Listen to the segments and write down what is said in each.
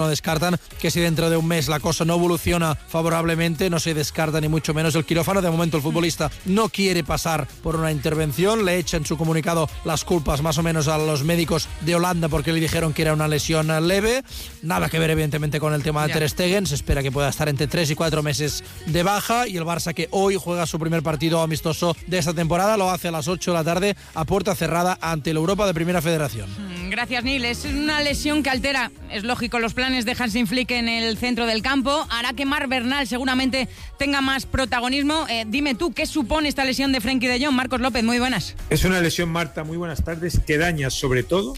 no descartan que si dentro de un mes la cosa no evoluciona favorablemente, no se descarta ni mucho menos el quirófano. De momento el futbolista no quiere pasar por una intervención, le echa en su comunicado las culpas más o menos a los médicos de Holanda porque le dijeron que era una lesión leve, nada que ver evidentemente con el tema de Ter Stegen. Se espera que pueda estar entre 3 y 4 meses de baja, y el Barça, que hoy juega su primer partido amistoso de esta temporada, lo hace a las 8 de la tarde a puerta cerrada ante el Europa de Primera Federación. Gracias, Neil. Es una lesión que altera, es lógico, los planes de Hansi Flick en el centro del campo. Hará que Marc Bernal seguramente tenga más protagonismo. Dime tú, ¿qué supone esta lesión de Frenkie de Jong? Marcos López, muy buenas. Es una lesión, Marta, muy buenas tardes, que daña sobre todo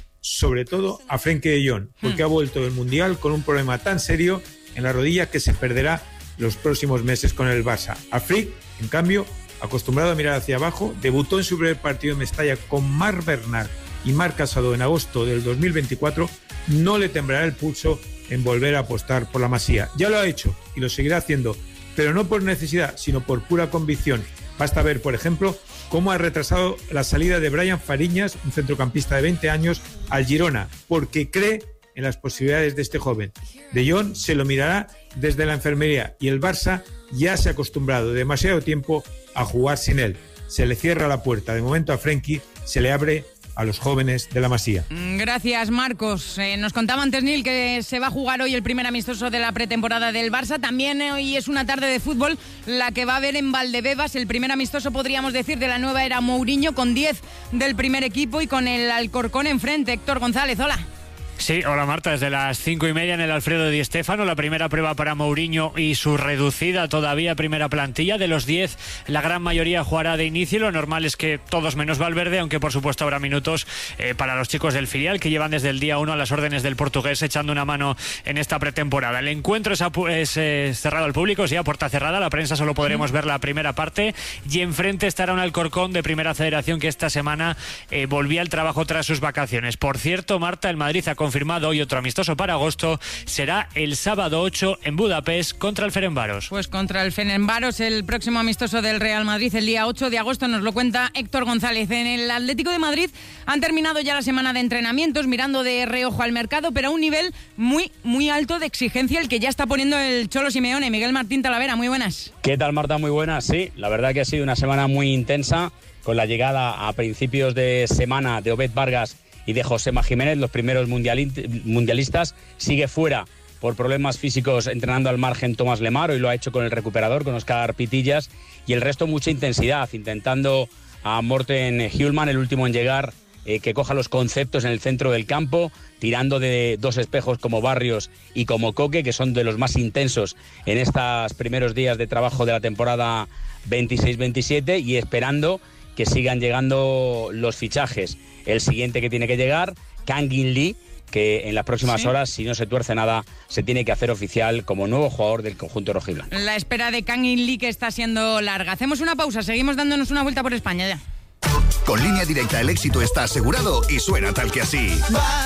a Frenkie de Jong, porque ha vuelto del Mundial con un problema tan serio en la rodilla que se perderá los próximos meses con el Barça. A Flick, en cambio, acostumbrado a mirar hacia abajo, debutó en su primer partido en Mestalla con Marc Bernal y Marc Casado en agosto del 2024, no le temblará el pulso en volver a apostar por la Masía. Ya lo ha hecho y lo seguirá haciendo, pero no por necesidad, sino por pura convicción. Basta ver, por ejemplo, cómo ha retrasado la salida de Brian Fariñas, un centrocampista de 20 años, al Girona, porque cree en las posibilidades de este joven. De Jong se lo mirará desde la enfermería y el Barça ya se ha acostumbrado demasiado tiempo a jugar sin él. Se le cierra la puerta. De momento a Frenkie se le abre a los jóvenes de la Masía. Gracias, Marcos. Nos contaba antes, Neil, que se va a jugar hoy el primer amistoso de la pretemporada del Barça. También hoy es una tarde de fútbol la que va a haber en Valdebebas, el primer amistoso, podríamos decir, de la nueva era Mourinho, con 10 del primer equipo y con el Alcorcón enfrente. Héctor González, hola. Sí, hola Marta, desde las 5:30 en el Alfredo Di Stéfano, la primera prueba para Mourinho y su reducida todavía primera plantilla. De los 10, la gran mayoría jugará de inicio. Lo normal es que todos menos Valverde, aunque por supuesto habrá minutos para los chicos del filial, que llevan desde el día 1 a las órdenes del portugués echando una mano en esta pretemporada. El encuentro es cerrado al público, sí, a puerta cerrada. La prensa solo podremos ver la primera parte, y enfrente estará un Alcorcón de Primera Federación que esta semana volvía al trabajo tras sus vacaciones. Por cierto, Marta, el Madrid ha confirmado hoy otro amistoso para agosto. Será el sábado 8 en Budapest contra el Ferencváros. Pues contra el Ferencváros, el próximo amistoso del Real Madrid el día 8 de agosto, nos lo cuenta Héctor González. En el Atlético de Madrid han terminado ya la semana de entrenamientos, mirando de reojo al mercado, pero a un nivel muy, muy alto de exigencia, el que ya está poniendo el Cholo Simeone. Miguel Martín Talavera, muy buenas. ¿Qué tal, Marta? Muy buenas. Sí, la verdad que ha sido una semana muy intensa, con la llegada a principios de semana de Obed Vargas y de Josema Jiménez, los primeros mundialistas. Sigue fuera por problemas físicos entrenando al margen Tomás Lemar, hoy lo ha hecho con el recuperador, con Óscar Pitillas, y el resto mucha intensidad, intentando a Morten Hjulmand, el último en llegar, que coja los conceptos en el centro del campo, tirando de dos espejos como Barrios y como Coque, que son de los más intensos en estos primeros días de trabajo de la temporada 26-27, y esperando que sigan llegando los fichajes. El siguiente que tiene que llegar, Kang In Lee, que en las próximas horas, si no se tuerce nada, se tiene que hacer oficial como nuevo jugador del conjunto rojiblanco. La espera de Kang In Lee, que está siendo larga. Hacemos una pausa, seguimos dándonos una vuelta por España ya. Con Línea Directa el éxito está asegurado y suena tal que así.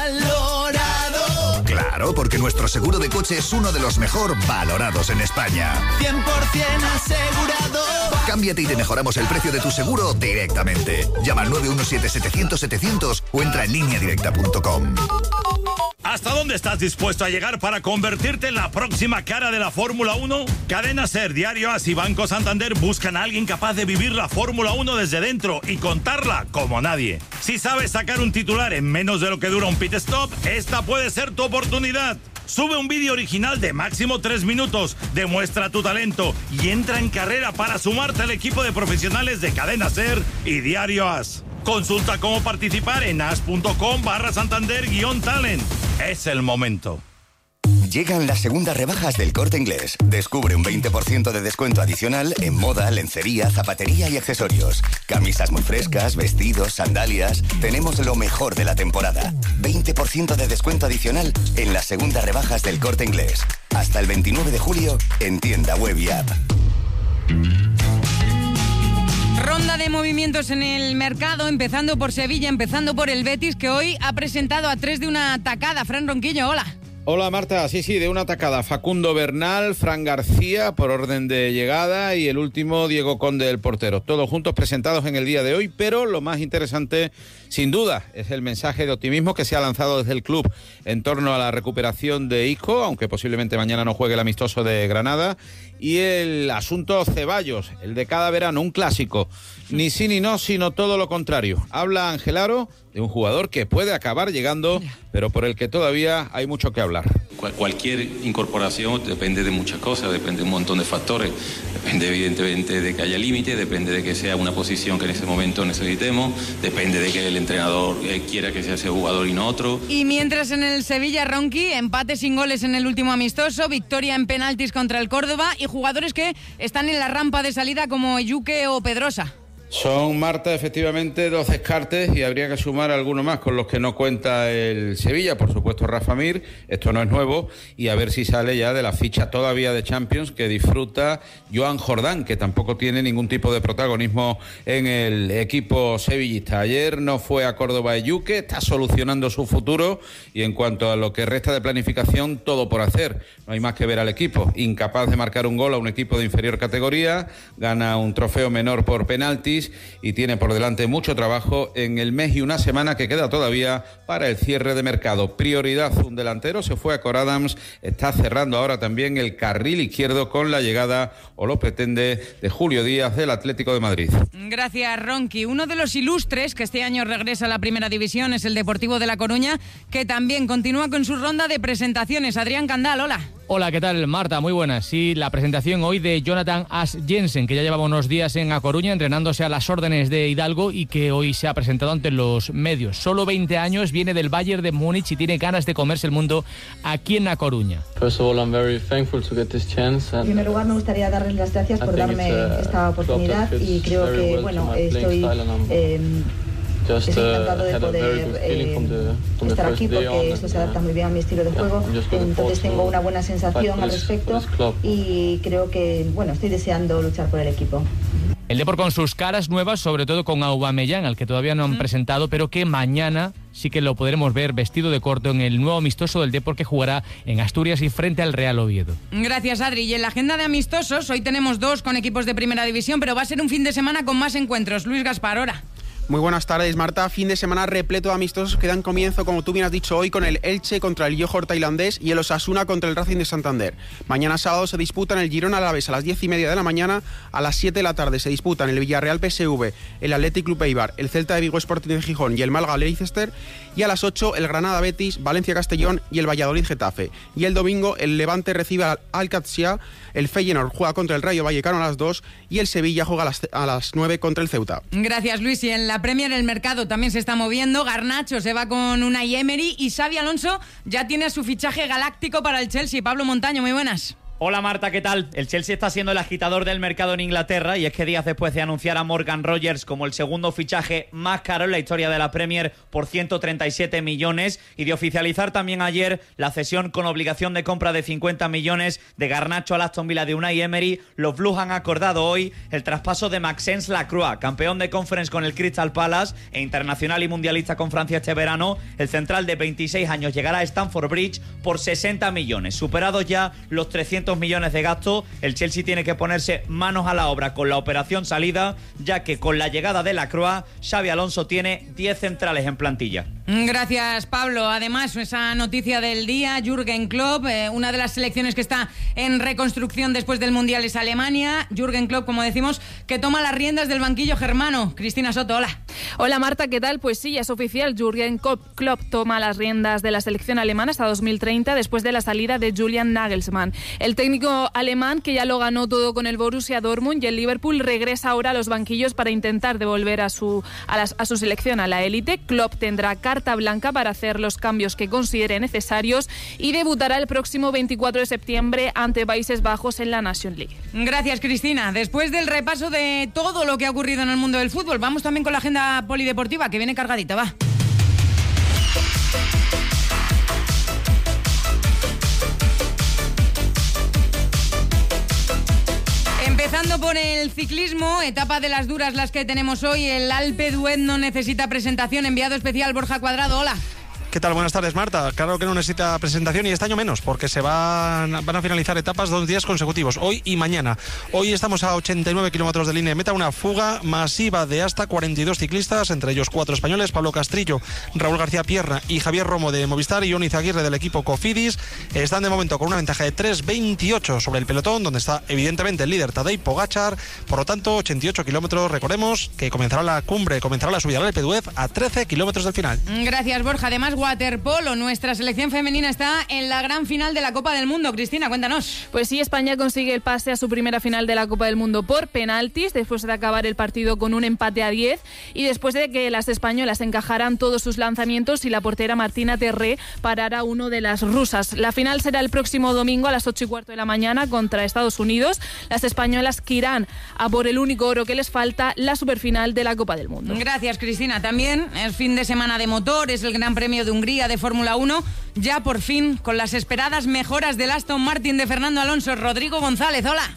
¡Valorado! Claro, porque nuestro seguro de coche es uno de los mejor valorados en España. 100% asegurado. Cámbiate y te mejoramos el precio de tu seguro directamente. Llama al 917-700-700 o entra en lineadirecta.com. ¿Hasta dónde estás dispuesto a llegar para convertirte en la próxima cara de la Fórmula 1? Cadena SER, Diario AS y Banco Santander buscan a alguien capaz de vivir la Fórmula 1 desde dentro y contarla como nadie. Si sabes sacar un titular en menos de lo que dura un pit stop, esta puede ser tu oportunidad. Sube un vídeo original de máximo 3 minutos, demuestra tu talento y entra en carrera para sumarte al equipo de profesionales de Cadena SER y Diario AS. Consulta cómo participar en as.com/Santander-talent. Es el momento. Llegan las segundas rebajas del Corte Inglés. Descubre un 20% de descuento adicional en moda, lencería, zapatería y accesorios. Camisas muy frescas, vestidos, sandalias. Tenemos lo mejor de la temporada. 20% de descuento adicional en las segundas rebajas del Corte Inglés. Hasta el 29 de julio en tienda web y app. Ronda de movimientos en el mercado, empezando por Sevilla, empezando por el Betis, que hoy ha presentado a 3 de una tacada. Fran Ronquillo, hola. Hola Marta, sí, de una atacada. Facundo Bernal, Fran García por orden de llegada y el último Diego Conde, el portero. Todos juntos presentados en el día de hoy, pero lo más interesante, sin duda, es el mensaje de optimismo que se ha lanzado desde el club en torno a la recuperación de Isco, aunque posiblemente mañana no juegue el amistoso de Granada, y el asunto Ceballos, el de cada verano, un clásico. Ni sí ni no, sino todo lo contrario. Habla Ángel Aro de un jugador que puede acabar llegando, pero por el que todavía hay mucho que hablar. Cualquier incorporación depende de muchas cosas, depende de un montón de factores. Depende evidentemente de que haya límite, depende de que sea una posición que en ese momento necesitemos, depende de que el entrenador quiera que sea ese jugador y no otro. Y mientras en el Sevilla, Ronqui, empate sin goles en el último amistoso, victoria en penaltis contra el Córdoba y jugadores que están en la rampa de salida como Yuque o Pedrosa. Son, Marta, efectivamente 2 descartes y habría que sumar alguno más con los que no cuenta el Sevilla, por supuesto Rafa Mir, esto no es nuevo, y a ver si sale ya de la ficha todavía de Champions que disfruta Joan Jordán, que tampoco tiene ningún tipo de protagonismo en el equipo sevillista. Ayer no fue a Córdoba Yuque, está solucionando su futuro y en cuanto a lo que resta de planificación, todo por hacer. No hay más que ver al equipo, incapaz de marcar un gol a un equipo de inferior categoría, gana un trofeo menor por penaltis y tiene por delante mucho trabajo en el mes y una semana que queda todavía para el cierre de mercado. Prioridad un delantero, se fue a Cor Adams, está cerrando ahora también el carril izquierdo con la llegada, o lo pretende, de Julio Díaz del Atlético de Madrid. Gracias, Ronqui. Uno de los ilustres que este año regresa a la primera división es el Deportivo de La Coruña, que también continúa con su ronda de presentaciones. Adrián Candal, hola. Hola, ¿qué tal, Marta? Muy buenas. Sí, la presentación hoy de Jonathan As Jensen, que ya llevaba unos días en A Coruña entrenándose a las órdenes de Hidalgo y que hoy se ha presentado ante los medios. Solo 20 años, viene del Bayern de Múnich y tiene ganas de comerse el mundo aquí en A Coruña. En primer lugar, me gustaría darles las gracias por darme esta oportunidad y creo que, estoy encantado de poder estar aquí porque esto se adapta muy bien a mi estilo de juego, entonces tengo una buena sensación al respecto y creo que, estoy deseando luchar por el equipo. El Depor con sus caras nuevas, sobre todo con Aubameyang, al que todavía no han presentado, pero que mañana sí que lo podremos ver vestido de corto en el nuevo amistoso del Depor que jugará en Asturias y frente al Real Oviedo. Gracias, Adri. Y en la agenda de amistosos, hoy tenemos 2 con equipos de primera división, pero va a ser un fin de semana con más encuentros. Luis Gaspar, ahora. Muy buenas tardes, Marta. Fin de semana repleto de amistosos que dan comienzo, como tú bien has dicho, hoy con el Elche contra el Johor tailandés y el Osasuna contra el Racing de Santander. Mañana sábado se disputan el Girona Alavés a las 10:30 de la mañana. A las 7 de la tarde se disputan el Villarreal PSV, el Athletic Club Eibar, el Celta de Vigo Sporting de Gijón y el Málaga Leicester. Y a las 8 el Granada Betis, Valencia Castellón y el Valladolid Getafe. Y el domingo el Levante recibe al Al-Qadsiya, el Feyenoord juega contra el Rayo Vallecano a las 2 y el Sevilla juega a las 9 contra el Ceuta. Gracias, Luis. Y en la Premier el mercado también se está moviendo. Garnacho se va con Unai Emery y Xabi Alonso ya tiene su fichaje galáctico para el Chelsea. Pablo Montaño, muy buenas. Hola Marta, ¿qué tal? El Chelsea está siendo el agitador del mercado en Inglaterra y es que días después de anunciar a Morgan Rogers como el segundo fichaje más caro en la historia de la Premier por 137 millones y de oficializar también ayer la cesión con obligación de compra de 50 millones de Garnacho al Aston Villa de Unai Emery, los Blues han acordado hoy el traspaso de Maxence Lacroix, campeón de Conference con el Crystal Palace e internacional y mundialista con Francia este verano. El central de 26 años llegará a Stamford Bridge por 60 millones. Superados ya los 300 millones de gasto, el Chelsea tiene que ponerse manos a la obra con la operación salida, ya que con la llegada de Lacroix, Xabi Alonso tiene 10 centrales en plantilla. Gracias, Pablo. Además, esa noticia del día, Jürgen Klopp, una de las selecciones que está en reconstrucción después del Mundial es Alemania. Jürgen Klopp, como decimos, que toma las riendas del banquillo germano. Cristina Soto, hola. Hola Marta, ¿qué tal? Pues sí, ya es oficial. Jürgen Klopp toma las riendas de la selección alemana hasta 2030 después de la salida de Julian Nagelsmann. El técnico alemán, que ya lo ganó todo con el Borussia Dortmund y el Liverpool, regresa ahora a los banquillos para intentar devolver a su selección a la élite. Klopp tendrá carta blanca para hacer los cambios que considere necesarios y debutará el próximo 24 de septiembre ante Países Bajos en la Nations League. Gracias, Cristina. Después del repaso de todo lo que ha ocurrido en el mundo del fútbol, vamos también con la agenda polideportiva, que viene cargadita, va. Empezando por el ciclismo, etapa de las duras las que tenemos hoy. El Alpe d'Huez no necesita presentación. Enviado especial Borja Cuadrado, hola. ¿Qué tal? Buenas tardes, Marta. Claro que no necesita presentación y este año menos, porque van a finalizar etapas 2 días consecutivos, hoy y mañana. Hoy estamos a 89 kilómetros de línea de meta, una fuga masiva de hasta 42 ciclistas, entre ellos 4 españoles, Pablo Castrillo, Raúl García Pierna y Javier Romo de Movistar y Ion Izaguirre del equipo Cofidis. Están de momento con una ventaja de 3.28 sobre el pelotón, donde está evidentemente el líder Tadej Pogačar. Por lo tanto, 88 kilómetros. Recordemos que comenzará la cumbre, comenzará la subida del Alpe d'Huez a 13 kilómetros del final. Gracias, Borja. Además, waterpolo, nuestra selección femenina está en la gran final de la Copa del Mundo. Cristina, cuéntanos. Pues sí, España consigue el pase a su primera final de la Copa del Mundo por penaltis, después de acabar el partido con un empate a 10 y después de que las españolas encajaran todos sus lanzamientos y la portera Martina Terré parara uno de las rusas. La final será el próximo domingo a las 8:15 de la mañana contra Estados Unidos. Las españolas que irán a por el único oro que les falta, la superfinal de la Copa del Mundo. Gracias, Cristina. También es fin de semana de motor, es el Gran Premio de Hungría de Fórmula 1, ya por fin con las esperadas mejoras del Aston Martin de Fernando Alonso. Rodrigo González, hola.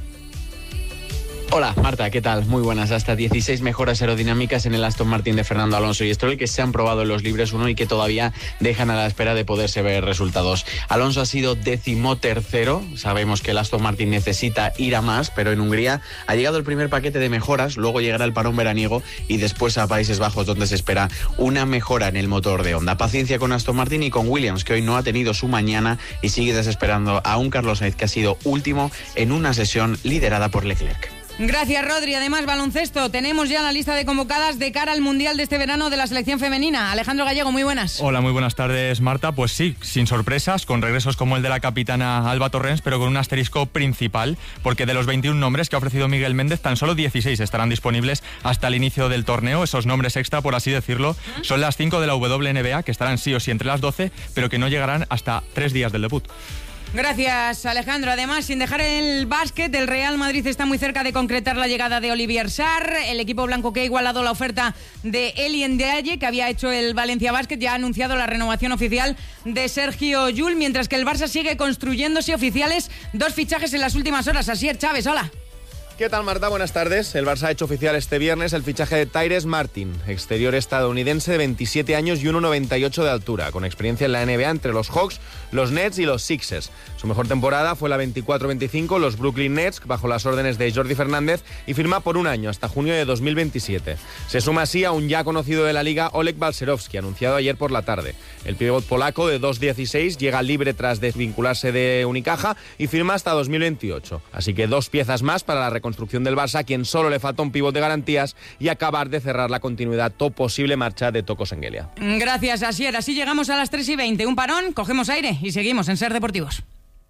Hola Marta, ¿qué tal? Muy buenas. Hasta 16 mejoras aerodinámicas en el Aston Martin de Fernando Alonso y Stroll que se han probado en los libres 1 y que todavía dejan a la espera de poderse ver resultados. Alonso ha sido 13º. Sabemos que el Aston Martin necesita ir a más, pero en Hungría ha llegado el primer paquete de mejoras, luego llegará el parón veraniego y después a Países Bajos, donde se espera una mejora en el motor de Honda. Paciencia con Aston Martin y con Williams, que hoy no ha tenido su mañana y sigue desesperando a un Carlos Sainz que ha sido último en una sesión liderada por Leclerc. Gracias, Rodri. Además, baloncesto. Tenemos ya la lista de convocadas de cara al Mundial de este verano de la selección femenina. Alejandro Gallego, muy buenas. Hola, muy buenas tardes, Marta. Pues sí, sin sorpresas, con regresos como el de la capitana Alba Torrens, pero con un asterisco principal, porque de los 21 nombres que ha ofrecido Miguel Méndez, tan solo 16 estarán disponibles hasta el inicio del torneo. Esos nombres extra, por así decirlo, son las 5 de la WNBA, que estarán sí o sí entre las 12, pero que no llegarán hasta 3 días del debut. Gracias, Alejandro. Además, sin dejar el básquet, el Real Madrid está muy cerca de concretar la llegada de Olivier Sarr. El equipo blanco, que ha igualado la oferta de Eli Ndiaye, que había hecho el Valencia Basket, ya ha anunciado la renovación oficial de Sergio Llull, mientras que el Barça sigue construyéndose oficiales 2 fichajes en las últimas horas. Asier Chávez, hola. ¿Qué tal, Marta? Buenas tardes. El Barça ha hecho oficial este viernes el fichaje de Tyrese Martin, exterior estadounidense de 27 años y 1,98 de altura, con experiencia en la NBA entre los Hawks, los Nets y los Sixers. Su mejor temporada fue la 24-25, los Brooklyn Nets, bajo las órdenes de Jordi Fernández, y firma por un año, hasta junio de 2027. Se suma así a un ya conocido de la liga, Oleg Balcerowski, anunciado ayer por la tarde. El pívot polaco de 2,16 llega libre tras desvincularse de Unicaja y firma hasta 2028. Así que 2 piezas más para la reconstrucción del Barça, a quien solo le falta un pívot de garantías y acabar de cerrar la continuidad o posible marcha de Toko Sengelia. Gracias, Asier. Así llegamos a las 3:20. Un parón, cogemos aire y seguimos en Ser Deportivos.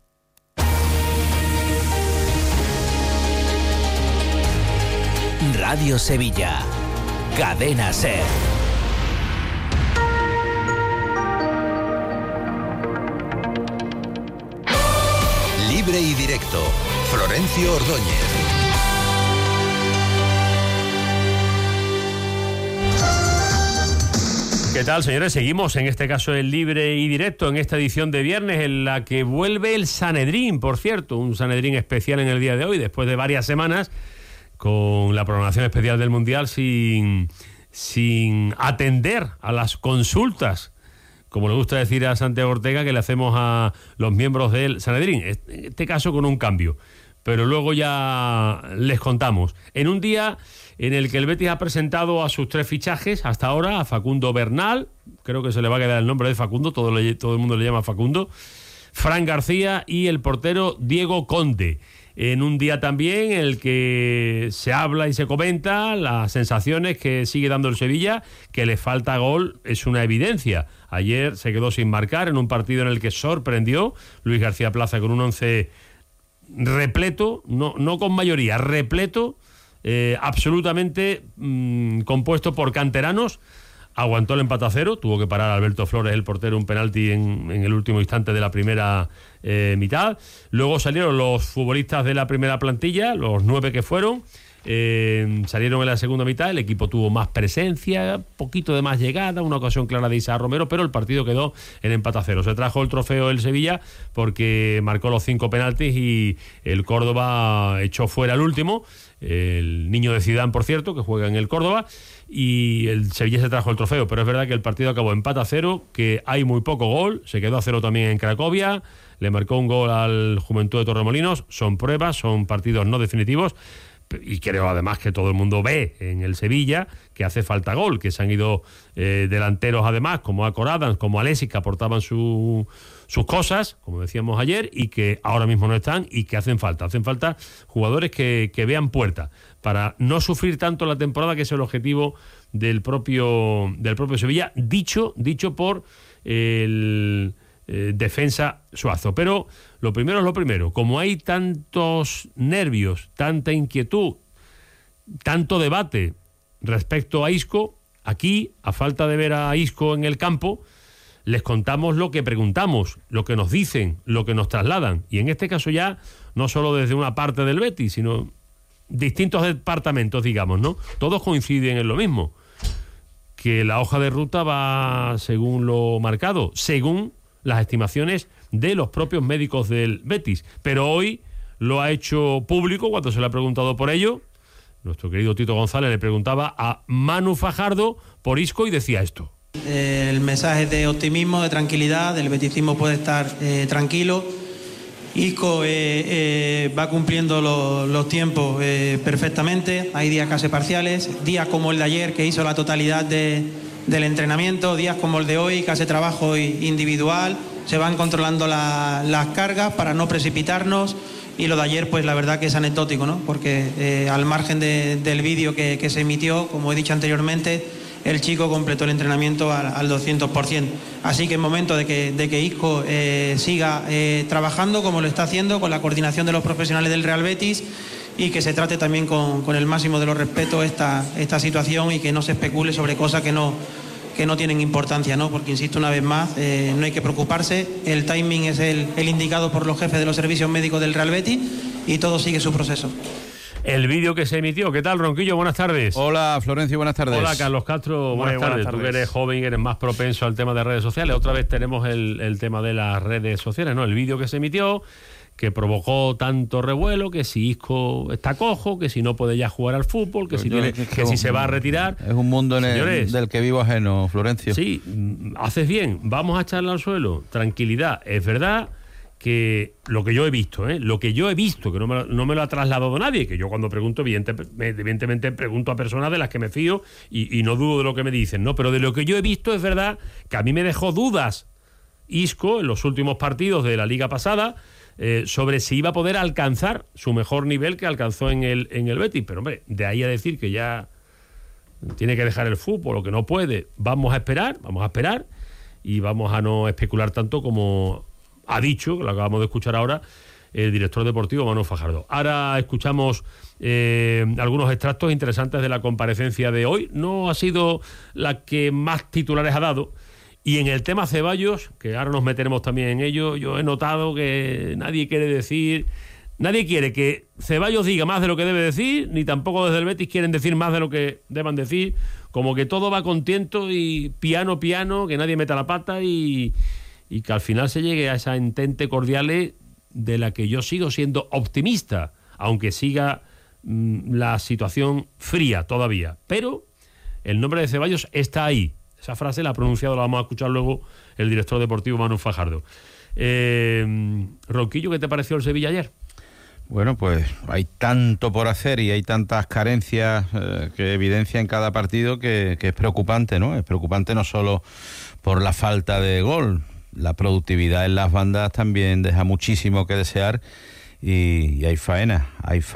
Radio Sevilla. Cadena Ser. Libre y directo. Florencio Ordóñez. ¿Qué tal, señores? Seguimos, en este caso, el Libre y Directo, en esta edición de viernes, en la que vuelve el Sanedrín, por cierto, un Sanedrín especial en el día de hoy, después de varias semanas, con la programación especial del Mundial, sin atender a las consultas, como le gusta decir a Santiago Ortega, que le hacemos a los miembros del Sanedrín, en este caso con un cambio. Pero luego ya les contamos. En un día en el que el Betis ha presentado a sus 3 fichajes hasta ahora, a Facundo Bernal, creo que se le va a quedar el nombre de Facundo, todo el mundo le llama Facundo, Fran García y el portero Diego Conde. En un día también en el que se habla y se comenta las sensaciones que sigue dando el Sevilla, que le falta gol, es una evidencia. Ayer se quedó sin marcar en un partido en el que sorprendió Luis García Plaza con un 11 repleto, no con mayoría, repleto, absolutamente compuesto por canteranos. Aguantó el empate a 0, tuvo que parar Alberto Flores, el portero, un penalti en el último instante de la primera mitad. Luego salieron los futbolistas de la primera plantilla, los 9 que fueron, salieron en la segunda mitad, el equipo tuvo más presencia, poquito de más llegada, una ocasión clara de Isaac Romero, pero el partido quedó en empate a 0. Se trajo el trofeo el Sevilla porque marcó los 5 penaltis y el Córdoba echó fuera el último, el niño de Zidane, por cierto, que juega en el Córdoba, y el Sevilla se trajo el trofeo. Pero es verdad que el partido acabó empate a 0, que hay muy poco gol, se quedó a 0 también en Cracovia, le marcó un gol al Juventud de Torremolinos. Son pruebas, son partidos no definitivos, y creo además que todo el mundo ve en el Sevilla que hace falta gol, que se han ido delanteros además, como Acor Adams, como Alexis, que aportaban sus cosas, como decíamos ayer, y que ahora mismo no están y que hacen falta jugadores que vean puerta para no sufrir tanto la temporada, que es el objetivo del propio Sevilla, dicho por el defensa Suazo. Pero lo primero es lo primero. Como hay tantos nervios, tanta inquietud, tanto debate respecto a Isco, aquí, a falta de ver a Isco en el campo, les contamos lo que preguntamos, lo que nos dicen, lo que nos trasladan. Y en este caso ya, no solo desde una parte del Betis, sino distintos departamentos, digamos, ¿no? Todos coinciden en lo mismo, que la hoja de ruta va según lo marcado, según las estimaciones de los propios médicos del Betis. Pero hoy lo ha hecho público cuando se le ha preguntado por ello. Nuestro querido Tito González le preguntaba a Manu Fajardo por Isco y decía esto. El mensaje de optimismo, de tranquilidad, el beticismo puede estar tranquilo. Isco va cumpliendo los tiempos perfectamente. Hay días casi parciales, días como el de ayer, que hizo la totalidad del entrenamiento, días como el de hoy, que hace trabajo individual. Se van controlando las cargas para no precipitarnos. Y lo de ayer, pues la verdad que es anecdótico, ¿no? Porque al margen del vídeo que se emitió, como he dicho anteriormente, el chico completó el entrenamiento al 200%. Así que es momento de que Isco siga trabajando como lo está haciendo, con la coordinación de los profesionales del Real Betis, y que se trate también con el máximo de los respetos esta situación, y que no se especule sobre cosas que no tienen importancia, ¿no? Porque, insisto una vez más, no hay que preocuparse. El timing es el indicado por los jefes de los servicios médicos del Real Betis, y todo sigue su proceso. El vídeo que se emitió. ¿Qué tal, Ronquillo? Buenas tardes. Hola, Florencio, buenas tardes. Hola, Carlos Castro, buenas tardes. Tú que eres joven y eres más propenso al tema de redes sociales. Otra vez tenemos el tema de las redes sociales, ¿no? El vídeo que se emitió, que provocó tanto revuelo, que si Isco está cojo, que si no puede ya jugar al fútbol, que si se va a retirar. Es un mundo del que vivo ajeno, Florencio. Sí, haces bien. Vamos a echarle al suelo. Tranquilidad. Es verdad que lo que yo he visto, que no me lo ha trasladado nadie, que yo cuando pregunto, evidentemente pregunto a personas de las que me fío y no dudo de lo que me dicen, ¿no? Pero de lo que yo he visto es verdad que a mí me dejó dudas Isco en los últimos partidos de la liga pasada, sobre si iba a poder alcanzar su mejor nivel que alcanzó en el Betis. Pero hombre, de ahí a decir que ya tiene que dejar el fútbol o que no puede, vamos a esperar y vamos a no especular tanto como ha dicho, que lo acabamos de escuchar ahora, el director deportivo Manu Fajardo. Ahora escuchamos algunos extractos interesantes de la comparecencia de hoy. No ha sido la que más titulares ha dado. Y en el tema Ceballos, que ahora nos meteremos también en ello, yo he notado que nadie quiere que Ceballos diga más de lo que debe decir, ni tampoco desde el Betis quieren decir más de lo que deban decir. Como que todo va con tiento y piano, que nadie meta la pata y que al final se llegue a esa entente cordial de la que yo sigo siendo optimista, aunque siga la situación fría todavía. Pero el nombre de Ceballos está ahí. Esa frase la ha pronunciado, la vamos a escuchar luego, el director deportivo Manu Fajardo. Ronquillo, ¿qué te pareció el Sevilla ayer? Bueno, pues hay tanto por hacer y hay tantas carencias que evidencia en cada partido que es preocupante, ¿no? Es preocupante no solo por la falta de gol. La productividad en las bandas también deja muchísimo que desear y hay faena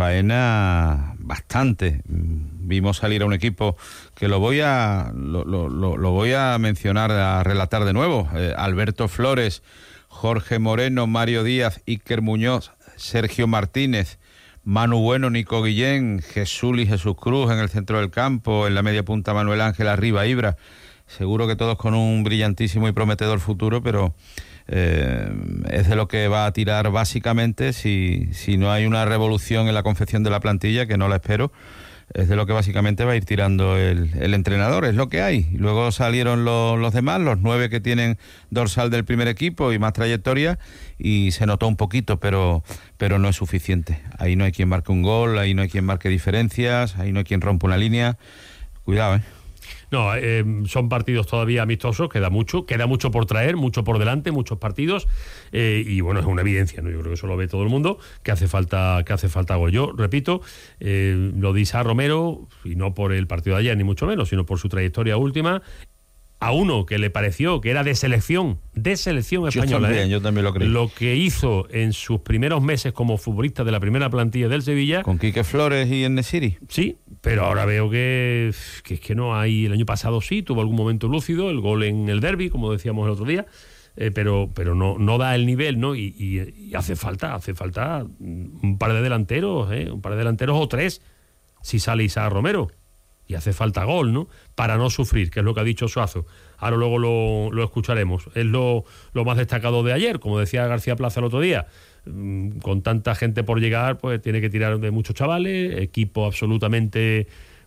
bastante. Vimos salir a un equipo que lo voy a mencionar, a relatar de nuevo. Alberto Flores, Jorge Moreno, Mario Díaz, Iker Muñoz, Sergio Martínez, Manu Bueno, Nico Guillén, Jesús y Jesús Cruz en el centro del campo, en la media punta Manuel Ángel, arriba Ibra. Seguro que todos con un brillantísimo y prometedor futuro, pero es de lo que va a tirar básicamente si no hay una revolución en la confección de la plantilla, que no la espero. Es de lo que básicamente va a ir tirando el entrenador, es lo que hay. Luego salieron los demás, los 9 que tienen dorsal del primer equipo y más trayectoria, y se notó un poquito, pero no es suficiente. Ahí no hay quien marque un gol, ahí no hay quien marque diferencias, ahí no hay quien rompa una línea. Cuidado, No, son partidos todavía amistosos, queda mucho por traer, mucho por delante, muchos partidos, y bueno, es una evidencia, ¿no? Yo creo que eso lo ve todo el mundo, que hace falta gol. Yo repito, lo de Isaac Romero, y no por el partido de ayer ni mucho menos, sino por su trayectoria última, a uno que le pareció que era de selección española. Yo también lo creí. Lo que hizo en sus primeros meses como futbolista de la primera plantilla del Sevilla. Con Quique Flores y En-Nesyri. Sí, pero ahora veo que es que no hay. El año pasado sí, tuvo algún momento lúcido, el gol en el derbi, como decíamos el otro día, pero no da el nivel, ¿no? Y hace falta un par de delanteros, o 3, si sale Isaac Romero. Y hace falta gol, ¿no? Para no sufrir, que es lo que ha dicho Suazo. Ahora luego lo escucharemos. Es lo más destacado de ayer, como decía García Plaza el otro día. Con tanta gente por llegar, pues tiene que tirar de muchos chavales, equipo absolutamente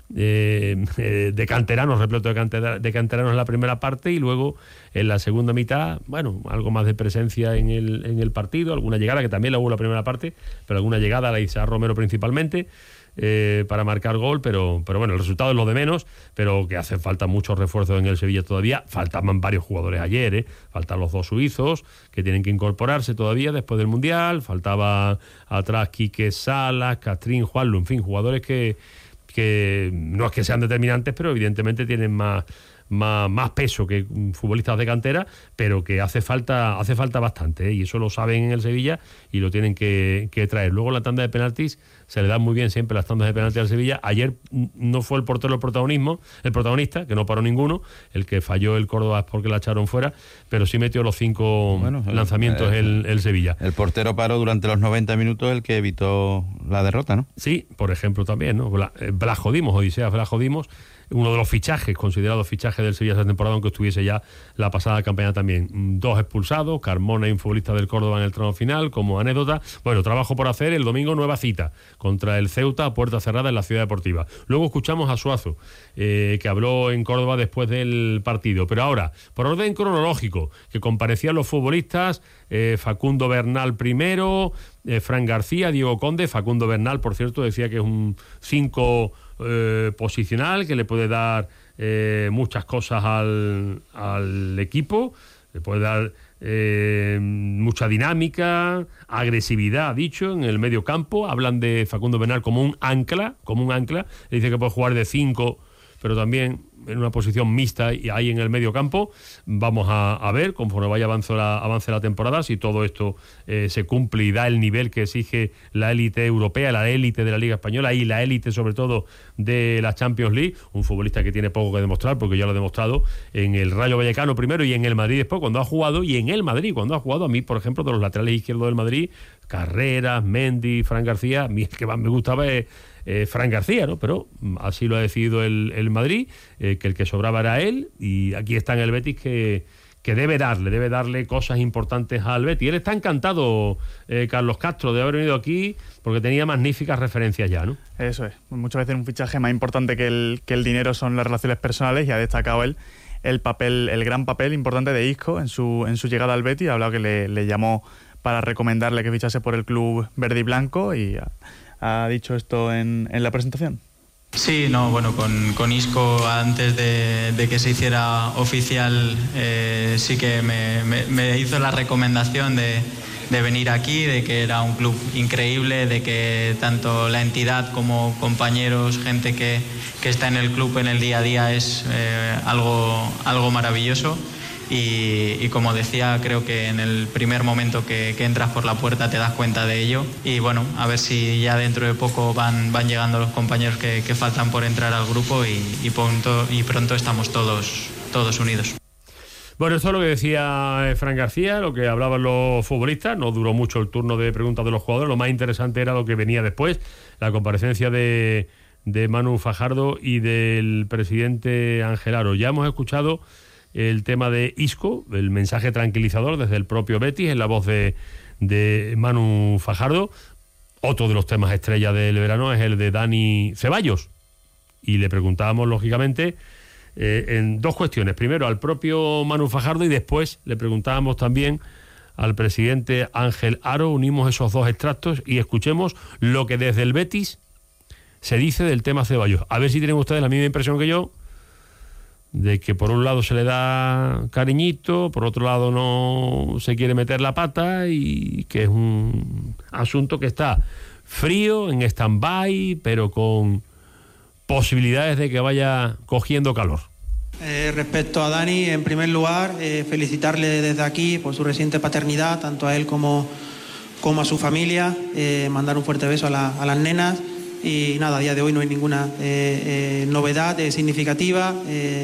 de canteranos, repleto de canteranos en la primera parte, y luego en la segunda mitad, bueno, algo más de presencia en el partido, alguna llegada, que también la hubo en la primera parte, pero alguna llegada, la Isaac Romero principalmente, para marcar gol, pero bueno, el resultado es lo de menos, pero que hace falta muchos refuerzos en el Sevilla todavía. Faltaban varios jugadores ayer, faltan los 2 suizos que tienen que incorporarse todavía después del Mundial, faltaba atrás Quique Salas, Castrín, Juanlu, en fin, jugadores que no es que sean determinantes, pero evidentemente tienen más peso que futbolistas de cantera, pero que hace falta bastante, y eso lo saben en el Sevilla y lo tienen que traer. Luego la tanda de penaltis, se le dan muy bien siempre las tandas de penaltis al Sevilla. Ayer no fue el portero el protagonista, que no paró ninguno. El que falló el Córdoba es porque la echaron fuera, pero sí metió los 5 lanzamientos el Sevilla. El portero paró durante los 90 minutos, el que evitó la derrota, ¿no? Sí, por ejemplo también, ¿no? Odiseas Vlajo Dimos, uno de los fichajes, considerados fichajes del Sevilla esta temporada, aunque estuviese ya la pasada campaña también. 2 expulsados, Carmona y un futbolista del Córdoba en el tramo final, como anécdota. Bueno, trabajo por hacer, el domingo nueva cita contra el Ceuta a puerta cerrada en la Ciudad Deportiva. Luego escuchamos a Suazo, que habló en Córdoba después del partido. Pero ahora, por orden cronológico, que comparecían los futbolistas, Facundo Bernal primero, Fran García, Diego Conde. Facundo Bernal, por cierto, decía que es un 5 posicional, que le puede dar muchas cosas al equipo, le puede dar mucha dinámica, agresividad, ha dicho, en el medio campo. Hablan de Facundo Bernal como un ancla, le dice que puede jugar de 5, pero también en una posición mixta y ahí en el medio campo. Vamos a ver, conforme vaya avance la temporada, si todo esto se cumple y da el nivel que exige la élite europea, la élite de la Liga Española y la élite sobre todo de la Champions League. Un futbolista que tiene poco que demostrar, porque ya lo ha demostrado en el Rayo Vallecano primero y en el Madrid después cuando ha jugado, y en el Madrid cuando ha jugado. A mí, por ejemplo, de los laterales izquierdos del Madrid, Carreras, Mendy, Fran García, a mí el que más me gustaba es Fran García, ¿no? Pero así lo ha decidido el Madrid, que el que sobraba era él, y aquí está en el Betis que debe darle cosas importantes al Betis. Él está encantado, Carlos Castro, de haber venido aquí, porque tenía magníficas referencias ya, ¿no? Eso es. Muchas veces un fichaje más importante que el dinero son las relaciones personales, y ha destacado él el gran papel importante de Isco en su llegada al Betis. Ha hablado que le llamó para recomendarle que fichase por el club verde y blanco, y ha dicho esto en la presentación. Sí, no, bueno, con Isco, antes de que se hiciera oficial, sí que me hizo la recomendación de venir aquí, de que era un club increíble, de que tanto la entidad como compañeros, gente que está en el club en el día a día, es algo maravilloso. Y como decía, creo que en el primer momento que entras por la puerta te das cuenta de ello, y bueno, a ver si ya dentro de poco van llegando los compañeros que faltan por entrar al grupo, y pronto estamos todos unidos. Bueno, esto es lo que decía Fran García, lo que hablaban los futbolistas. No duró mucho el turno de preguntas de los jugadores, lo más interesante era lo que venía después, la comparecencia de Manu Fajardo y del presidente Ángel Aro. Ya hemos escuchado el tema de Isco, el mensaje tranquilizador desde el propio Betis, en la voz de Manu Fajardo. Otro de los temas estrella del verano es el de Dani Ceballos. Y le preguntábamos, lógicamente, en dos cuestiones. Primero al propio Manu Fajardo y después le preguntábamos también al presidente Ángel Aro. Unimos esos dos extractos y escuchemos lo que desde el Betis se dice del tema Ceballos. A ver si tienen ustedes la misma impresión que yo, de que por un lado se le da cariñito, por otro lado no se quiere meter la pata, y que es un asunto que está frío, en stand-by, pero con posibilidades de que vaya cogiendo calor. Respecto a Dani, en primer lugar, felicitarle desde aquí por su reciente paternidad, tanto a él como a su familia, mandar un fuerte beso a las nenas. Y nada, a día de hoy no hay ninguna novedad significativa.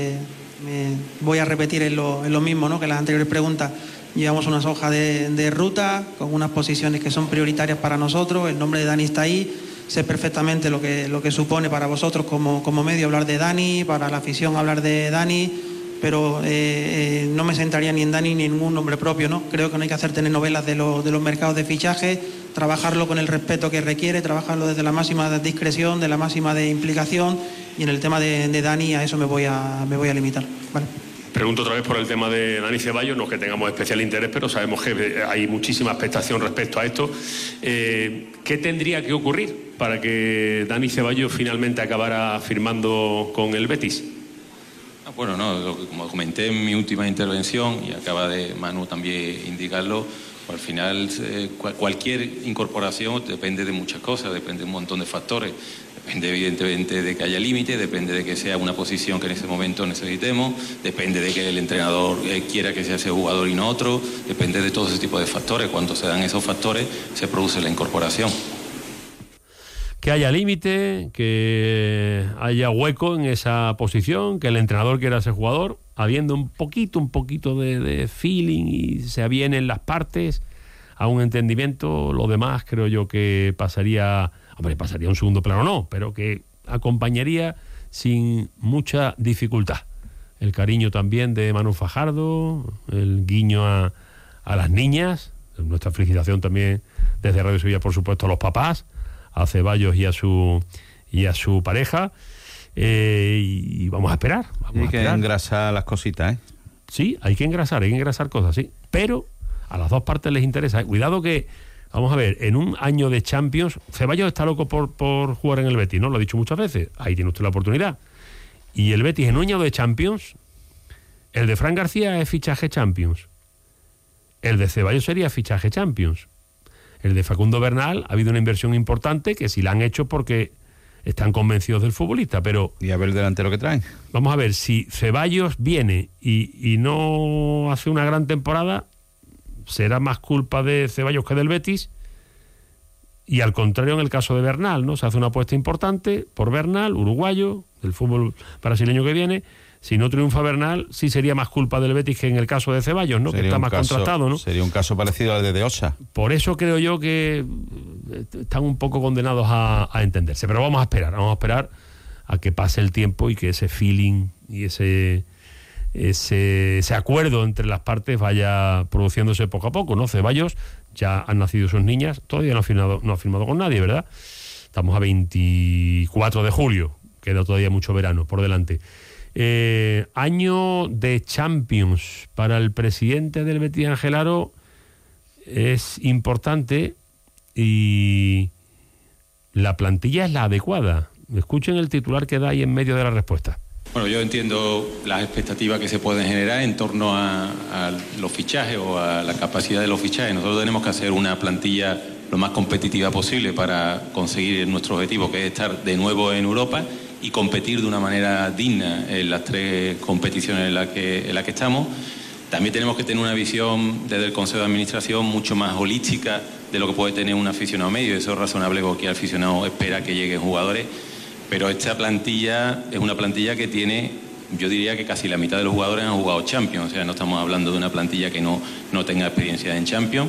Voy a repetir en lo mismo, ¿no?, que las anteriores preguntas. Llevamos unas hojas de ruta con unas posiciones que son prioritarias para nosotros. El nombre de Dani está ahí. Sé perfectamente lo que supone para vosotros como medio hablar de Dani, para la afición hablar de Dani, pero no me centraría ni en Dani ni en ningún nombre propio, ¿no? Creo que no hay que hacer telenovelas de los mercados de fichaje, trabajarlo con el respeto que requiere, trabajarlo desde la máxima discreción, de la máxima de implicación, y en el tema de Dani a eso me voy a limitar. Vale. Pregunto otra vez por el tema de Dani Ceballos, no es que tengamos especial interés, pero sabemos que hay muchísima expectación respecto a esto. ¿Qué tendría que ocurrir para que Dani Ceballos finalmente acabara firmando con el Betis? Bueno, no, como comenté en mi última intervención, y acaba de Manu también indicarlo, al final cualquier incorporación depende de muchas cosas, depende de un montón de factores. Depende evidentemente de que haya límite, depende de que sea una posición que en ese momento necesitemos, depende de que el entrenador quiera que sea ese jugador y no otro, depende de todo ese tipo de factores. Cuando se dan esos factores se produce la incorporación. Que haya límite, que haya hueco en esa posición, que el entrenador quiera ser jugador, habiendo un poquito de feeling y se avienen las partes a un entendimiento. Lo demás creo yo que pasaría un segundo plano, no, pero que acompañaría sin mucha dificultad. El cariño también de Manu Fajardo, el guiño a las niñas, nuestra felicitación también desde Radio Sevilla, por supuesto, a los papás, a Ceballos y a su pareja, y vamos a esperar. Hay que engrasar las cositas, ¿eh? Sí, hay que engrasar cosas, sí, pero a las dos partes les interesa. Cuidado que, vamos a ver, en un año de Champions, Ceballos está loco por jugar en el Betis, ¿no? Lo ha dicho muchas veces. Ahí tiene usted la oportunidad. Y el Betis en un año de Champions, el de Fran García es fichaje Champions. El de Ceballos sería fichaje Champions. El de Facundo Bernal ha habido una inversión importante que si la han hecho porque están convencidos del futbolista, pero... Y a ver el delantero que traen. Vamos a ver, si Ceballos viene y no hace una gran temporada, será más culpa de Ceballos que del Betis, y al contrario en el caso de Bernal, ¿no? Se hace una apuesta importante por Bernal, uruguayo, del fútbol brasileño que viene. Si no triunfa Bernal, sí sería más culpa del Betis que en el caso de Ceballos, ¿no? Que está más contrastado, ¿no? Sería un caso parecido al de Osa. Por eso creo yo que están un poco condenados a entenderse. Pero vamos a esperar a que pase el tiempo y que ese feeling y ese acuerdo entre las partes vaya produciéndose poco a poco, ¿no? Ceballos, ya han nacido sus niñas, todavía no ha firmado con nadie, ¿verdad? Estamos a 24 de julio, queda todavía mucho verano por delante. Año de Champions para el presidente del Betis, Ángel Aro, es importante y la plantilla es la adecuada. Escuchen el titular que da ahí en medio de la respuesta. Bueno, yo entiendo las expectativas que se pueden generar en torno a los fichajes o a la capacidad de los fichajes. Nosotros tenemos que hacer una plantilla lo más competitiva posible para conseguir nuestro objetivo, que es estar de nuevo en Europa y competir de una manera digna en las tres competiciones en las que estamos. También tenemos que tener una visión desde el Consejo de Administración mucho más holística de lo que puede tener un aficionado medio. Eso es razonable porque el aficionado espera que lleguen jugadores, pero esta plantilla es una plantilla que tiene, yo diría que casi la mitad de los jugadores han jugado Champions, o sea, no estamos hablando de una plantilla que no tenga experiencia en Champions.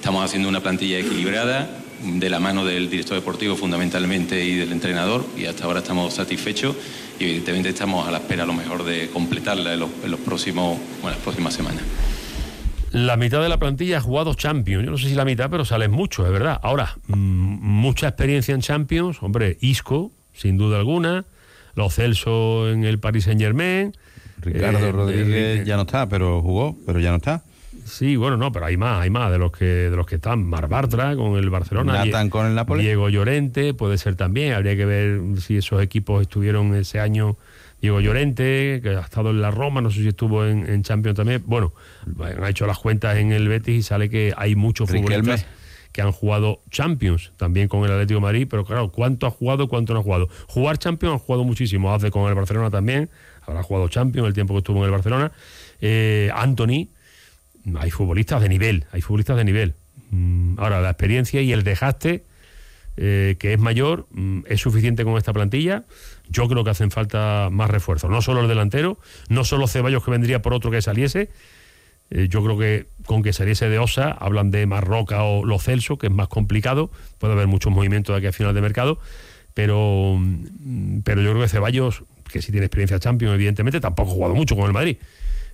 Estamos haciendo una plantilla equilibrada, de la mano del director deportivo fundamentalmente y del entrenador, y hasta ahora estamos satisfechos y evidentemente estamos a la espera a lo mejor de completarla en las próximas semanas. La mitad de la plantilla ha jugado Champions. Yo no sé si la mitad, pero salen muchos, es verdad. Ahora, mucha experiencia en Champions. Hombre, Isco, sin duda alguna. Lo Celso en el Paris Saint-Germain. Ricardo Rodríguez ya no está, pero jugó, pero ya no está. Sí, bueno, no, pero hay más de los que están. Mar Bartra con el Barcelona. Nathan con el Napoli. Diego Llorente puede ser también. Habría que ver si esos equipos estuvieron ese año. Diego Llorente, que ha estado en la Roma, no sé si estuvo en Champions también. Bueno, han hecho las cuentas en el Betis y sale que hay muchos futbolistas que han jugado Champions, también con el Atlético de Madrid, pero claro, ¿cuánto ha jugado, cuánto no ha jugado? Jugar Champions ha jugado muchísimo, hace con el Barcelona también, habrá jugado Champions el tiempo que estuvo en el Barcelona. Anthony, hay futbolistas de nivel. Ahora, la experiencia y el desgaste, que es mayor, es suficiente con esta plantilla. Yo creo que hacen falta más refuerzos, no solo el delantero, no solo Ceballos, que vendría por otro que saliese. Yo creo que con que saliese de Osa, hablan de Marroca o Lo Celso, que es más complicado, puede haber muchos movimientos de aquí a final de mercado, pero yo creo que Ceballos, que sí tiene experiencia Champions, evidentemente, tampoco ha jugado mucho con el Madrid.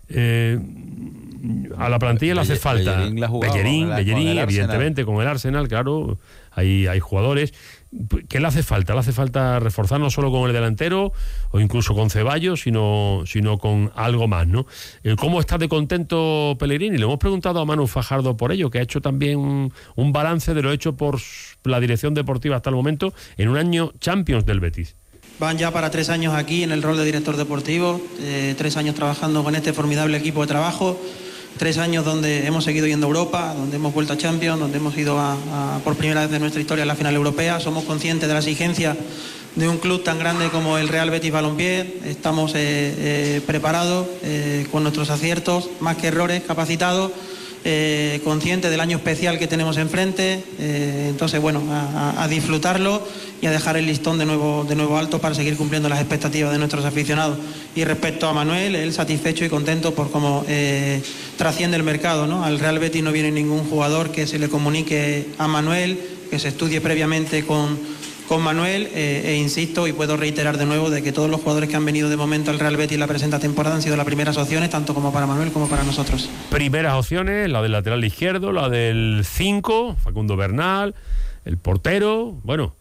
A la plantilla le hace falta Bellerín, evidentemente, con el Arsenal, claro, hay jugadores. ¿Qué le hace falta? Le hace falta reforzar no solo con el delantero o incluso con Ceballos, sino con algo más, ¿no? ¿Cómo está de contento Pellegrini? Le hemos preguntado a Manu Fajardo por ello, que ha hecho también un balance de lo hecho por la dirección deportiva hasta el momento en un año Champions del Betis. Van ya para 3 años aquí en el rol de director deportivo, 3 años trabajando con este formidable equipo de trabajo, 3 años donde hemos seguido yendo a Europa, donde hemos vuelto a Champions, donde hemos ido por primera vez de nuestra historia a la final europea. Somos conscientes de la exigencia de un club tan grande como el Real Betis Balompié. Estamos preparados con nuestros aciertos, más que errores, capacitados, conscientes del año especial que tenemos enfrente. Entonces, bueno, a disfrutarlo y a dejar el listón de nuevo alto para seguir cumpliendo las expectativas de nuestros aficionados. Y respecto a Manuel, él satisfecho y contento por cómo trasciende el mercado, ¿no? Al Real Betis no viene ningún jugador que se le comunique a Manuel, que se estudie previamente con Manuel, insisto y puedo reiterar de nuevo de que todos los jugadores que han venido de momento al Real Betis la presente temporada han sido las primeras opciones, tanto como para Manuel como para nosotros. Primeras opciones, la del lateral izquierdo, la del 5, Facundo Bernal, el portero, bueno,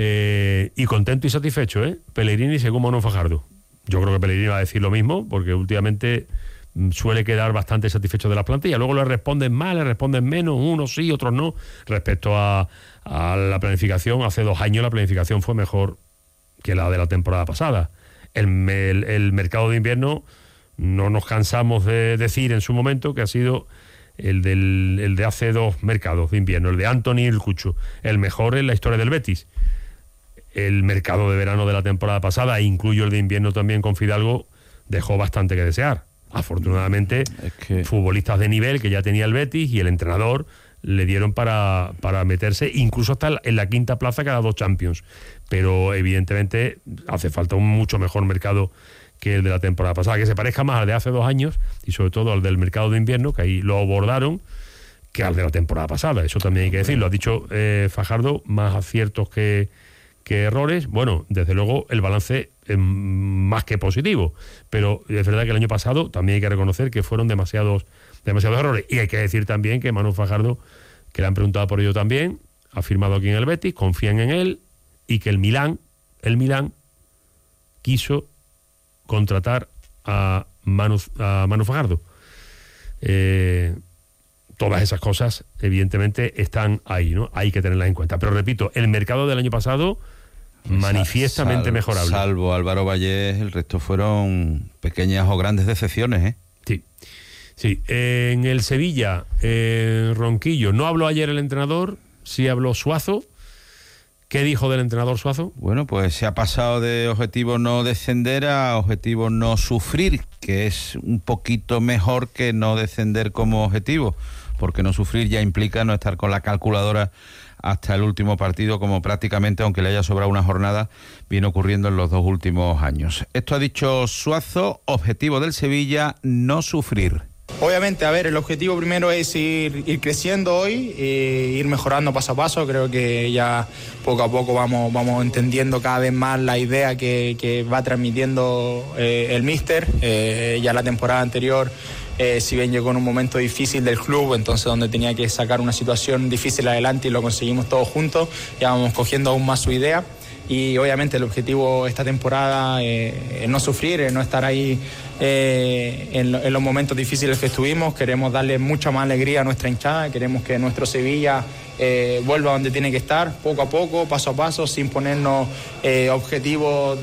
y contento y satisfecho, Pellegrini según Manu Fajardo. Yo creo que Pellegrini va a decir lo mismo, porque últimamente suele quedar bastante satisfecho de las plantillas. Luego le responden más, le responden menos, unos sí, otros no. Respecto a la planificación, hace 2 años la planificación fue mejor que la de la temporada pasada. El mercado de invierno, no nos cansamos de decir en su momento que ha sido el de hace 2 mercados de invierno, el de Anthony y el Cucho, el mejor en la historia del Betis. El mercado de verano de la temporada pasada, e incluyo el de invierno también con Fidalgo, dejó bastante que desear. Afortunadamente, futbolistas de nivel que ya tenía el Betis y el entrenador le dieron para meterse incluso hasta en la 5ª plaza que ha dado Champions. Pero evidentemente hace falta un mucho mejor mercado que el de la temporada pasada, que se parezca más al de hace 2 años y sobre todo al del mercado de invierno, que ahí lo abordaron, que al de la temporada pasada. Eso también hay que decirlo. Ha dicho Fajardo, más aciertos que errores. Bueno, desde luego el balance es más que positivo, pero es verdad que el año pasado también hay que reconocer que fueron demasiados errores, y hay que decir también que Manu Fajardo, que le han preguntado por ello también, ha firmado aquí en el Betis, confían en él, y que el Milán quiso contratar a Manu Fajardo. Todas esas cosas evidentemente están ahí, ¿no? Hay que tenerlas en cuenta, pero repito, el mercado del año pasado manifiestamente mejorable. Salvo Álvaro Vallés, el resto fueron pequeñas o grandes decepciones, Sí. En el Sevilla, Ronquillo, no habló ayer el entrenador, sí habló Suazo. ¿Qué dijo del entrenador Suazo? Bueno, pues se ha pasado de objetivo no descender a objetivo no sufrir, que es un poquito mejor que no descender como objetivo, porque no sufrir ya implica no estar con la calculadora hasta el último partido, como prácticamente, aunque le haya sobrado una jornada, viene ocurriendo en los 2 últimos años. Esto ha dicho Suazo, objetivo del Sevilla, no sufrir. obviamente, a ver, el objetivo primero es ir creciendo hoy, ir mejorando paso a paso. Creo que ya poco a poco vamos entendiendo cada vez más la idea que va transmitiendo el míster. Ya la temporada anterior, si bien llegó en un momento difícil del club, entonces donde tenía que sacar una situación difícil adelante y lo conseguimos todos juntos, ya vamos cogiendo aún más su idea. Y obviamente el objetivo esta temporada es no sufrir, es no estar ahí en los momentos difíciles que estuvimos. Queremos darle mucha más alegría a nuestra hinchada, queremos que nuestro Sevilla vuelva donde tiene que estar, poco a poco, paso a paso, sin ponernos objetivos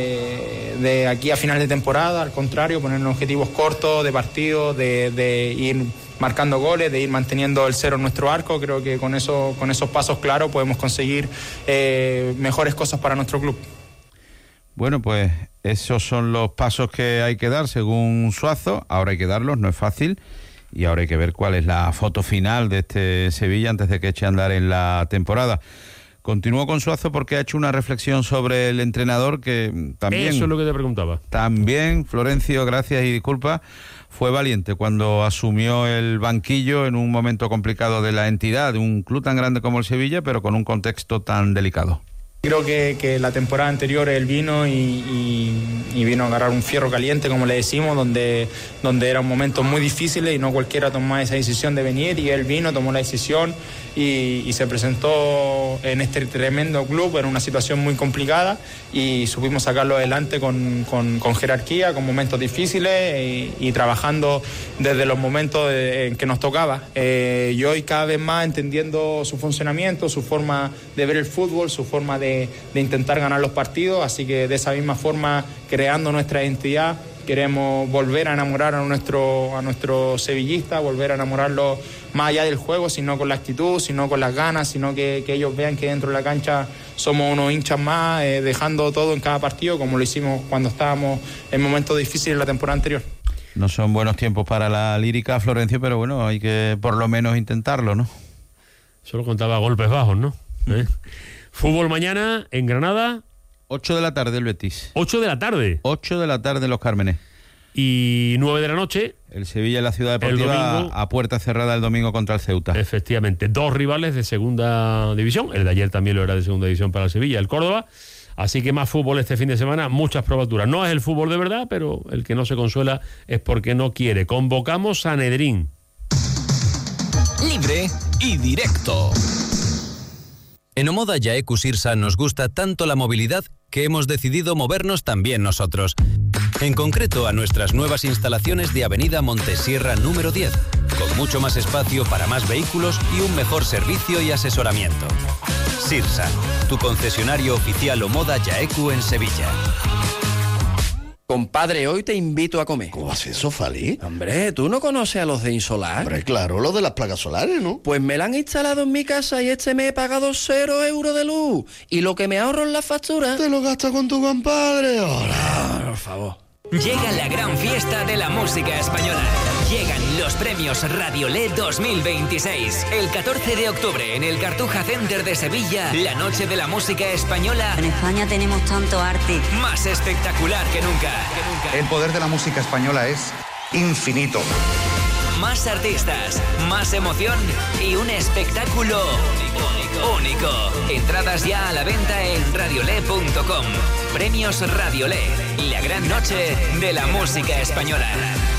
de aquí a final de temporada. Al contrario, ponernos objetivos cortos de partido, de ir marcando goles, de ir manteniendo el cero en nuestro arco. Creo que con esos pasos claros podemos conseguir mejores cosas para nuestro club. Bueno, pues esos son los pasos que hay que dar según Suazo. Ahora hay que darlos, no es fácil. Y ahora hay que ver cuál es la foto final de este Sevilla antes de que eche a andar en la temporada. Continúo con Suazo porque ha hecho una reflexión sobre el entrenador que también... Eso es lo que te preguntaba. También, Florencio, gracias y disculpa, fue valiente cuando asumió el banquillo en un momento complicado de la entidad, de un club tan grande como el Sevilla, pero con un contexto tan delicado. Creo que la temporada anterior él vino y vino a agarrar un fierro caliente, como le decimos, donde eran momentos muy difíciles y no cualquiera tomaba esa decisión de venir, y él vino, tomó la decisión y se presentó en este tremendo club en una situación muy complicada y supimos sacarlo adelante con jerarquía, con momentos difíciles y trabajando desde los momentos en que nos tocaba. Y hoy cada vez más entendiendo su funcionamiento, su forma de ver el fútbol, su forma de intentar ganar los partidos, así que de esa misma forma, creando nuestra identidad, queremos volver a enamorar a nuestro sevillista, volver a enamorarlo más allá del juego, sino con la actitud, sino con las ganas, sino que ellos vean que dentro de la cancha somos unos hinchas más, dejando todo en cada partido, como lo hicimos cuando estábamos en momentos difíciles la temporada anterior. No son buenos tiempos para la lírica, Florencio, pero bueno, hay que por lo menos intentarlo, ¿no? Solo contaba golpes bajos, ¿no? Fútbol mañana en Granada. 8 de la tarde el Betis. 8 de la tarde. 8 de la tarde Los Cármenes. Y 9 de la noche. El Sevilla en la Ciudad Deportiva a puerta cerrada el domingo contra el Ceuta. Efectivamente, 2 rivales de segunda división. El de ayer también lo era de segunda división para el Sevilla, el Córdoba. Así que más fútbol este fin de semana, muchas probaturas. No es el fútbol de verdad, pero el que no se consuela es porque no quiere. Convocamos a Sanedrín. Libre y directo. En Omoda Yaeku Sirsa nos gusta tanto la movilidad que hemos decidido movernos también nosotros. En concreto a nuestras nuevas instalaciones de Avenida Montesierra número 10, con mucho más espacio para más vehículos y un mejor servicio y asesoramiento. Sirsa, tu concesionario oficial Omoda Yaeku en Sevilla. Compadre, hoy te invito a comer. ¿Cómo haces eso, Fali? Hombre, ¿tú no conoces a los de Insolar? Hombre, claro, los de las placas solares, ¿no? Pues me la han instalado en mi casa y este mes he pagado 0 euros de luz. Y lo que me ahorro en la factura... ¿Te lo gastas con tu compadre? ¡Hola! Por favor. Llega la gran fiesta de la música española. Llegan los premios Radiolé 2026. El 14 de octubre en el Cartuja Center de Sevilla, la noche de la música española. En España tenemos tanto arte. Más espectacular que nunca. El poder de la música española es infinito. Más artistas, más emoción y un espectáculo único. Entradas ya a la venta en radiolé.com. Premios Radiolé, la gran noche de la música española.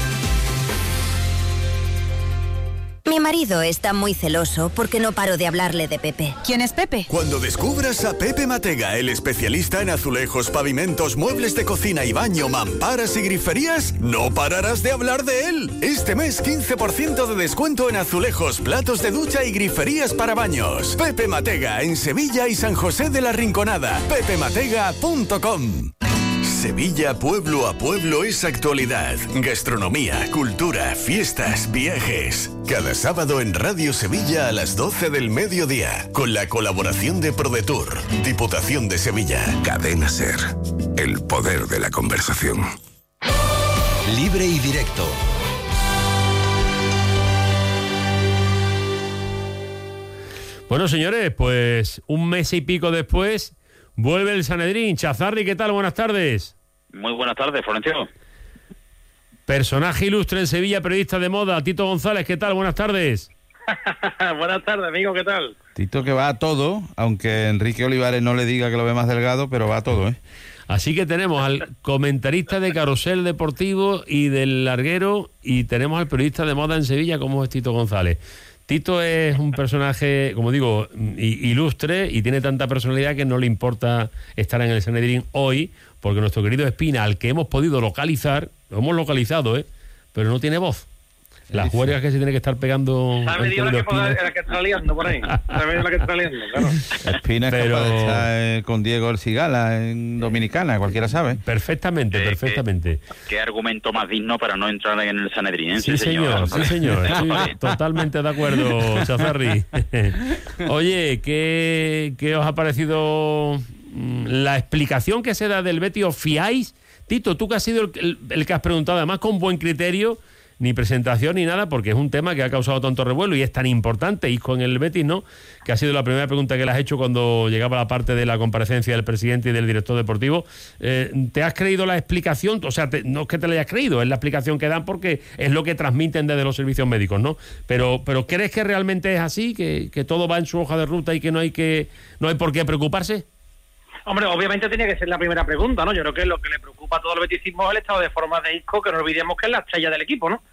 Mi marido está muy celoso porque no paro de hablarle de Pepe. ¿Quién es Pepe? Cuando descubras a Pepe Matega, el especialista en azulejos, pavimentos, muebles de cocina y baño, mamparas y griferías, no pararás de hablar de él. Este mes 15% de descuento en azulejos, platos de ducha y griferías para baños. Pepe Matega en Sevilla y San José de la Rinconada. pepematega.com. Sevilla pueblo a pueblo es actualidad, gastronomía, cultura, fiestas, viajes. Cada sábado en Radio Sevilla a las 12 del mediodía, con la colaboración de ProDetour, Diputación de Sevilla. Cadena SER, el poder de la conversación. Libre y directo. Bueno, señores, pues un mes y pico después vuelve el Sanedrín. Chazarri, ¿qué tal? Buenas tardes. Muy buenas tardes, Florencio. Personaje ilustre en Sevilla, periodista de moda, Tito González, ¿qué tal? Buenas tardes. Buenas tardes, amigo, ¿qué tal? Tito que va a todo, aunque Enrique Olivares no le diga que lo ve más delgado, pero va a todo, ¿eh? Así que tenemos al comentarista de Carrusel Deportivo y del Larguero, y tenemos al periodista de moda en Sevilla, como es Tito González. Tito es un personaje, como digo, ilustre, y tiene tanta personalidad que no le importa estar en el Sanedrín hoy, porque nuestro querido Espina, al que hemos podido localizar, lo hemos localizado, pero no tiene voz. Las huelgas que se tiene que estar pegando. ¿Sabe Dios la que está liando por ahí? ¿Sabe Dios la que está liando? Claro. Espina es capaz de estar con Diego El Cigala en Dominicana, cualquiera sabe. Perfectamente. Qué argumento más digno para no entrar en el Sanedrín, ¿eh? Sí, señor. Estoy totalmente de acuerdo, Chazarri. Oye, ¿qué os ha parecido la explicación que se da del Betis? ¿Os fiáis? Tito, tú que has sido el que has preguntado, además con buen criterio, ni presentación ni nada, porque es un tema que ha causado tanto revuelo y es tan importante, Isco en el Betis, ¿no? Que ha sido la primera pregunta que le has hecho cuando llegaba la parte de la comparecencia del presidente y del director deportivo. ¿Te has creído la explicación? O sea, no es que te la hayas creído, es la explicación que dan porque es lo que transmiten desde los servicios médicos, ¿no? Pero ¿crees que realmente es así? ¿Que todo va en su hoja de ruta y que no hay por qué preocuparse? Hombre, obviamente tenía que ser la primera pregunta, ¿no? Yo creo que lo que le preocupa a todo el beticismo es el estado de forma de Isco, que no olvidemos que es la estrella del equipo, ¿no?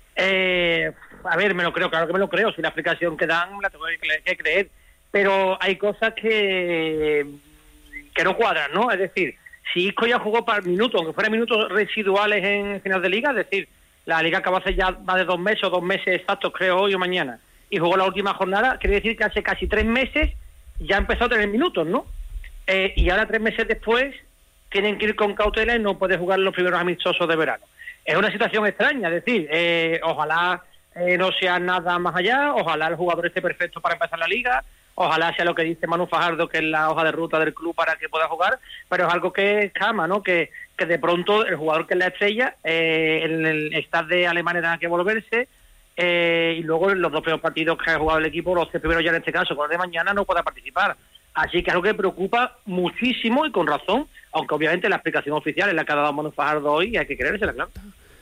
A ver, me lo creo, claro que me lo creo, si la explicación que dan la tengo que creer, pero hay cosas que no cuadran, ¿no? Es decir, si Isco ya jugó para minutos, aunque fueran minutos residuales en final de liga, es decir, la liga acaba hace ya más de 2 meses o 2 meses exactos, creo, hoy o mañana, y jugó la última jornada, quiere decir que hace casi 3 meses ya empezó a tener minutos, ¿no? Y ahora 3 meses después tienen que ir con cautela y no puede jugar los primeros amistosos de verano. Es una situación extraña, es decir, ojalá no sea nada más allá, ojalá el jugador esté perfecto para empezar la liga, ojalá sea lo que dice Manu Fajardo, que es la hoja de ruta del club para que pueda jugar, pero es algo que escama, ¿no? Que de pronto el jugador que es la estrella, en el estado de Alemania tenga que volverse, y luego en los 2 primeros partidos que ha jugado el equipo, los 3 primeros ya en este caso, con el de mañana no pueda participar. Así que es algo que preocupa muchísimo y con razón, aunque obviamente la explicación oficial es la que ha dado Manu Fajardo hoy y hay que creérsela, claro.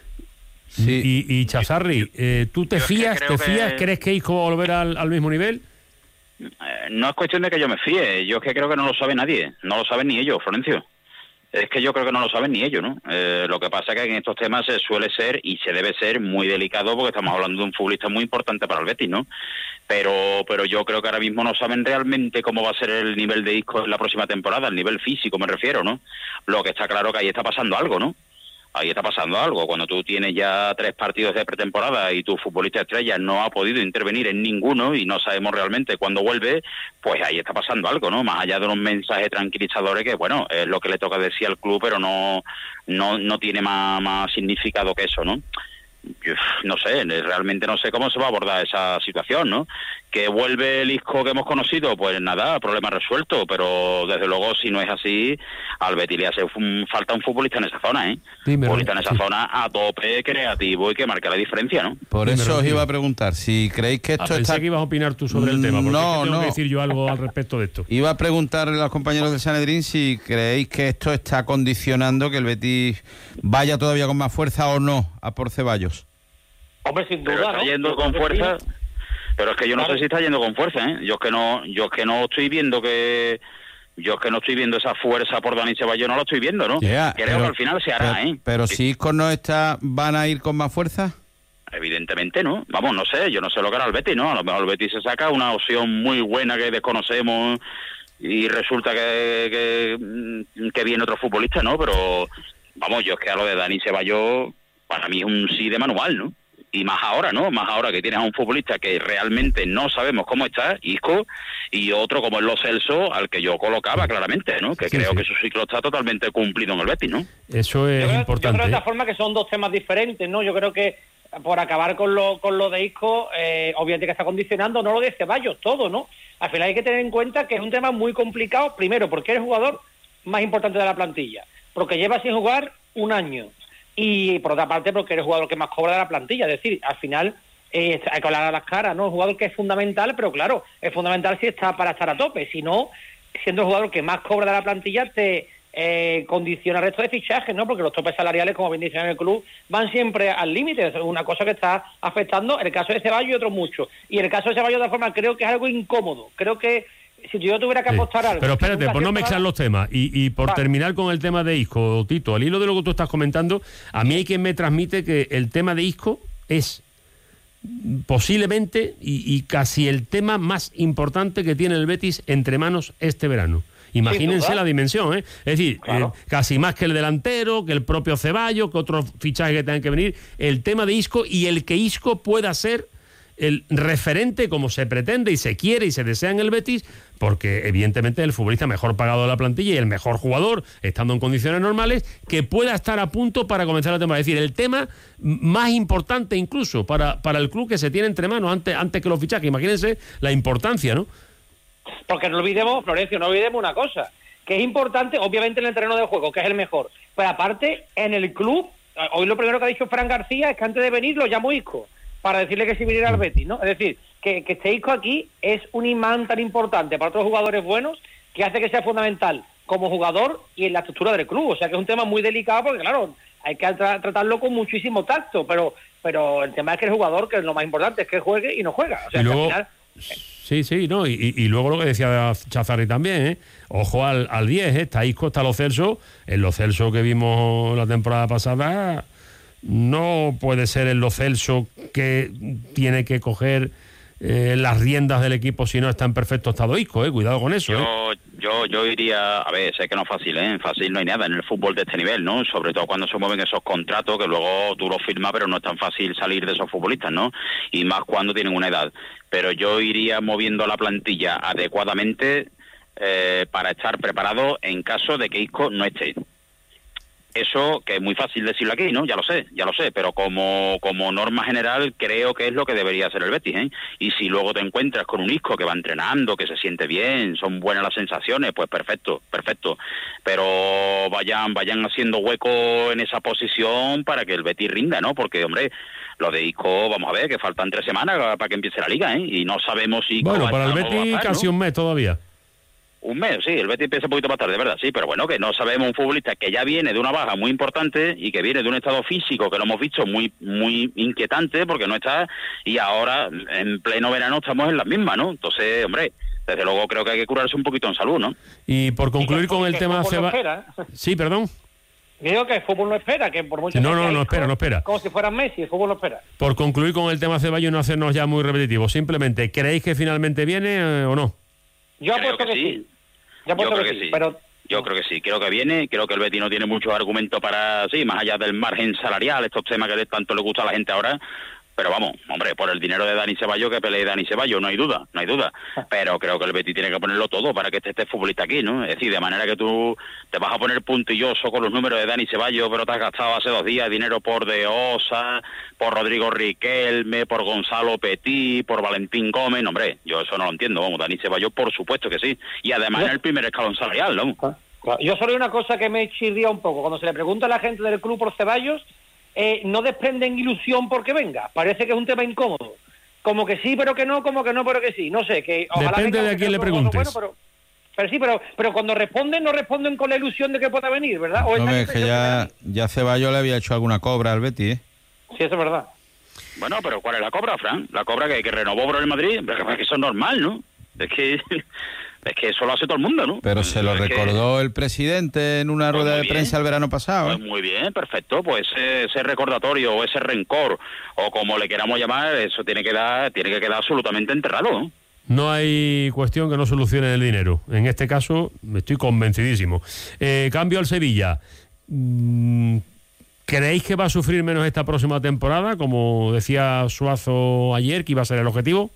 Sí. Y Chazarri, ¿tú te fías? ¿Crees que Isco va a volver al mismo nivel? No es cuestión de que yo me fíe, yo es que creo que no lo sabe nadie, no lo saben ni ellos, Florencio. Es que yo creo que no lo saben ni ellos, ¿no? Lo que pasa es que en estos temas se suele ser y se debe ser muy delicado porque estamos hablando de un futbolista muy importante para el Betis, ¿no? Pero yo creo que ahora mismo no saben realmente cómo va a ser el nivel de Isco en la próxima temporada, el nivel físico me refiero, ¿no? Lo que está claro que ahí está pasando algo, ¿no? Ahí está pasando algo. Cuando tú tienes ya 3 partidos de pretemporada y tu futbolista estrella no ha podido intervenir en ninguno y no sabemos realmente cuándo vuelve, pues ahí está pasando algo, ¿no? Más allá de unos mensajes tranquilizadores que, bueno, es lo que le toca decir al club, pero no tiene más significado que eso, ¿no? Yo no sé, realmente no sé cómo se va a abordar esa situación, ¿no? Que vuelve el Isco que hemos conocido, pues nada, problema resuelto, pero desde luego si no es así, al Betis le hace falta un futbolista en esa zona, ¿eh? Un futbolista en esa zona a tope, creativo y que marque la diferencia, ¿no? Por eso os iba a preguntar, si creéis que esto pensé que ibas a opinar tú sobre el tema, porque tengo que decir yo algo al respecto de esto. Iba a preguntarle a los compañeros del Sanedrín si creéis que esto está condicionando que el Betis vaya todavía con más fuerza o no a por Ceballos. Hombre, sin duda, pero está yendo con fuerza, pero es que yo no sé si está yendo con fuerza, ¿eh? Yo es que no estoy viendo esa fuerza por Dani Ceballos, no lo estoy viendo, ¿no? Creo que al final se hará, ¿eh? Pero si Isco no está, ¿van a ir con más fuerza? Evidentemente no, vamos, no sé, yo no sé lo que hará el Betis, ¿no? A lo mejor el Betis se saca una opción muy buena que desconocemos y resulta que viene otro futbolista, ¿no? Pero, vamos, yo es que a lo de Dani Ceballos, para mí es un sí de manual, ¿no? Y más ahora, ¿no? Más ahora que tienes a un futbolista que realmente no sabemos cómo está, Isco, y otro como es Lo Celso, al que yo colocaba claramente, ¿no? Que creo que su ciclo está totalmente cumplido en el Betis, ¿no? Eso es importante. Yo creo de esta forma que son 2 temas diferentes, ¿no? Yo creo que por acabar con lo de Isco, obviamente que está condicionando, no lo de Ceballos, todo, ¿no? Al final hay que tener en cuenta que es un tema muy complicado, primero porque eres el jugador más importante de la plantilla, porque lleva sin jugar 1 año. Y por otra parte porque eres el jugador que más cobra de la plantilla, es decir, al final hay que hablar a las caras, ¿no? Un jugador que es fundamental, pero claro, es fundamental si está para estar a tope, si no, siendo el jugador que más cobra de la plantilla te condiciona el resto de fichajes, ¿no? Porque los topes salariales, como bien dicen en el club, van siempre al límite. Es una cosa que está afectando el caso de Ceballos y otros muchos. Y el caso de Ceballos, de otra forma, creo que es algo incómodo. Creo que si yo tuviera que apostar algo... Pero espérate, por no mezclar los temas. Y por terminar con el tema de Isco, Tito, al hilo de lo que tú estás comentando, a mí hay quien me transmite que el tema de Isco es posiblemente y casi el tema más importante que tiene el Betis entre manos este verano. Imagínense la dimensión, ¿eh? Es decir, casi más que el delantero, que el propio Ceballos, que otros fichajes que tengan que venir, el tema de Isco y el que Isco pueda ser el referente como se pretende y se quiere y se desea en el Betis, porque evidentemente es el futbolista mejor pagado de la plantilla y el mejor jugador, estando en condiciones normales, que pueda estar a punto para comenzar la temporada. Es decir, el tema más importante incluso para el club que se tiene entre manos antes que los fichajes. Imagínense la importancia, ¿no? Porque no olvidemos, Florencio, no olvidemos una cosa, que es importante, obviamente en el terreno de juego, que es el mejor, pero aparte en el club, hoy lo primero que ha dicho Fran García es que antes de venir lo llamó Isco, para decirle que si viniera al Betis, ¿no? Es decir, que esté Isco aquí es un imán tan importante para otros jugadores buenos que hace que sea fundamental como jugador y en la estructura del club. O sea que es un tema muy delicado porque, claro, hay que tratarlo con muchísimo tacto, pero el tema es que el jugador, que es lo más importante, es que juegue y no juega. O sea, y luego, que al final... Sí, no, y luego lo que decía Chazarri también, ¿eh? Ojo al 10, ¿eh? Está Isco, está Lo Celso. En Lo Celso que vimos la temporada pasada no puede ser el Lo Celso que tiene que coger las riendas del equipo si no está en perfecto estado Isco, cuidado con eso. Yo iría, a ver, sé que no es fácil, fácil no hay nada en el fútbol de este nivel, ¿no? Sobre todo cuando se mueven esos contratos que luego tú los firmas, pero no es tan fácil salir de esos futbolistas, ¿no? Y más cuando tienen una edad. Pero yo iría moviendo la plantilla adecuadamente para estar preparado en caso de que Isco no esté. Eso, que es muy fácil decirlo aquí, ¿no? Ya lo sé, pero como norma general creo que es lo que debería hacer el Betis, ¿eh? Y si luego te encuentras con un Isco que va entrenando, que se siente bien, son buenas las sensaciones, pues perfecto. Pero vayan haciendo hueco en esa posición para que el Betis rinda, ¿no? Porque, hombre, lo de Isco, vamos a ver, que faltan 3 semanas para que empiece la Liga, ¿eh? Y no sabemos si... Bueno, para el Betis casi un mes todavía. Un mes, sí, el Betis empieza un poquito más tarde, ¿verdad? Sí, pero bueno, que no sabemos un futbolista que ya viene de una baja muy importante y que viene de un estado físico que lo hemos visto muy inquietante porque no está, y ahora en pleno verano estamos en la misma, ¿no? Entonces, hombre, desde luego creo que hay que curarse un poquito en salud, ¿no? Y por concluir con el tema Ceballos... Sí, perdón. Digo que el fútbol no espera, que por mucho... No espera. Como si fueran Messi, el fútbol no espera. Por concluir con el tema Ceballos y no hacernos ya muy repetitivos, simplemente, ¿creéis que finalmente viene o no? Yo apuesto que sí. Yo creo que sí. Pero... Yo creo que sí, creo que viene, creo que el Betis no tiene muchos argumentos para, sí, más allá del margen salarial, estos temas que tanto le gusta a la gente ahora, pero vamos, hombre, por el dinero de Dani Ceballos, que pelee Dani Ceballos, no hay duda, pero creo que el Betis tiene que ponerlo todo para que esté futbolista aquí, ¿no? Es decir, de manera que tú te vas a poner puntilloso con los números de Dani Ceballos, pero te has gastado hace 2 días dinero por De Osa, por Rodrigo Riquelme, por Gonzalo Petit, por Valentín Gómez, hombre, yo eso no lo entiendo, vamos, Dani Ceballos por supuesto que sí, y además en el primer escalón salarial, ¿no? Yo solo hay una cosa que me chirría un poco, cuando se le pregunta a la gente del club por Ceballos, no desprenden ilusión porque venga. Parece que es un tema incómodo. Como que sí, pero que no, como que no, pero que sí. No sé, que ojalá... Depende de a quién le preguntes. Bueno, pero sí, pero cuando responden, no responden con la ilusión de que pueda venir, ¿verdad? O no, es que ya Ceballos le había hecho alguna cobra al Betis, ¿eh? Sí, eso es verdad. Bueno, pero ¿cuál es la cobra, Fran? La cobra que renovó por el Madrid, pero que eso es normal, ¿no? Es que eso lo hace todo el mundo, ¿no? Pero se lo recordó el presidente en una rueda de prensa el verano pasado. Pues muy bien, perfecto. Pues ese recordatorio o ese rencor, o como le queramos llamar, eso tiene que quedar absolutamente enterrado, ¿no? No hay cuestión que no solucione el dinero. En este caso, estoy convencidísimo. Cambio al Sevilla. ¿Creéis que va a sufrir menos esta próxima temporada? Como decía Suazo ayer, que iba a ser el objetivo.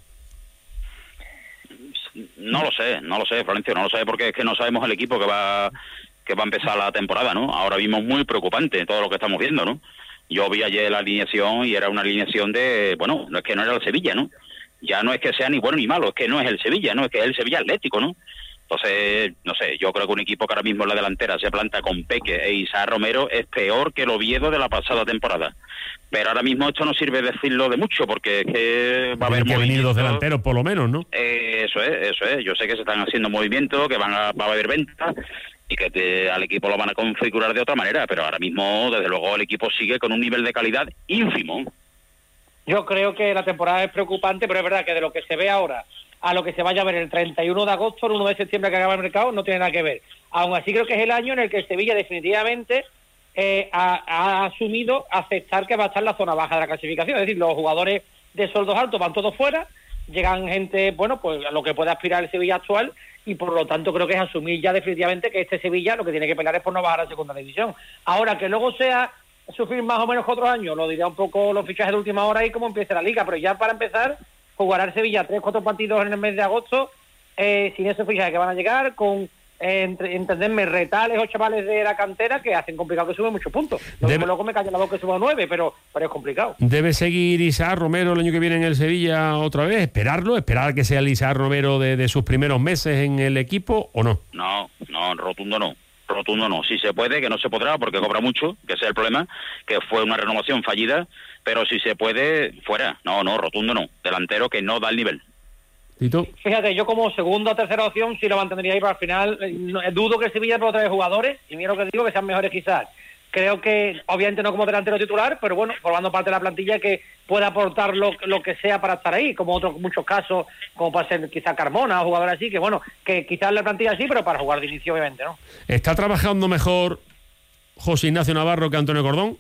No lo sé, Florencio, no lo sé, porque es que no sabemos el equipo que va a empezar la temporada, ¿no? Ahora mismo es muy preocupante todo lo que estamos viendo, ¿no? Yo vi ayer la alineación y era una alineación de, bueno, no es que no era el Sevilla, ¿no? Ya no es que sea ni bueno ni malo, es que no es el Sevilla, ¿no? Es que es el Sevilla Atlético, ¿no? Entonces, no sé, yo creo que un equipo que ahora mismo en la delantera se planta con Peque e Isaac Romero es peor que el Oviedo de la pasada temporada. Pero ahora mismo esto no sirve decirlo de mucho, porque es que va a haber que venir 2 delanteros por lo menos, ¿no? Eso es. Yo sé que se están haciendo movimientos, que va a haber ventas, y que al equipo lo van a configurar de otra manera, pero ahora mismo, desde luego, el equipo sigue con un nivel de calidad ínfimo. Yo creo que la temporada es preocupante, pero es verdad que de lo que se ve ahora a lo que se vaya a ver el 31 de agosto, el 1 de septiembre que acaba el mercado, no tiene nada que ver. Aún así creo que es el año en el que el Sevilla definitivamente ha asumido aceptar que va a estar en la zona baja de la clasificación. Es decir, los jugadores de sueldos altos van todos fuera, llegan gente, bueno, pues a lo que puede aspirar el Sevilla actual, y por lo tanto creo que es asumir ya definitivamente que este Sevilla lo que tiene que pelear es por no bajar a segunda división. Ahora, que luego sea sufrir más o menos que otros años, lo dirá un poco los fichajes de última hora y cómo empiece la liga, pero ya para empezar, jugará el Sevilla 3-4 partidos en el mes de agosto, sin esos fichajes que van a llegar, con entenderme, retales o chavales de la cantera que hacen complicado que suben muchos puntos. Luego me calla la boca que suba 9, pero es complicado. ¿Debe seguir Isaac Romero el año que viene en el Sevilla otra vez? ¿Esperar que sea el Isaac Romero de sus primeros meses en el equipo o no? No, rotundo no. Rotundo no. Si se puede, que no se podrá porque cobra mucho, que ese es el problema, que fue una renovación fallida, pero si se puede, fuera. No, rotundo no. Delantero que no da el nivel. ¿Y tú? Fíjate, yo como segunda o tercera opción sí lo mantendría ahí, pero al final dudo que el Sevilla pueda traer jugadores, y mira lo que digo, que sean mejores quizás. Creo que, obviamente no como delantero titular, pero bueno, formando parte de la plantilla que pueda aportar lo que sea para estar ahí, como otros muchos casos, como puede ser quizá Carmona o jugadores así, que bueno, que quizás la plantilla sí, pero para jugar de inicio obviamente, ¿no? ¿Está trabajando mejor José Ignacio Navarro que Antonio Cordón?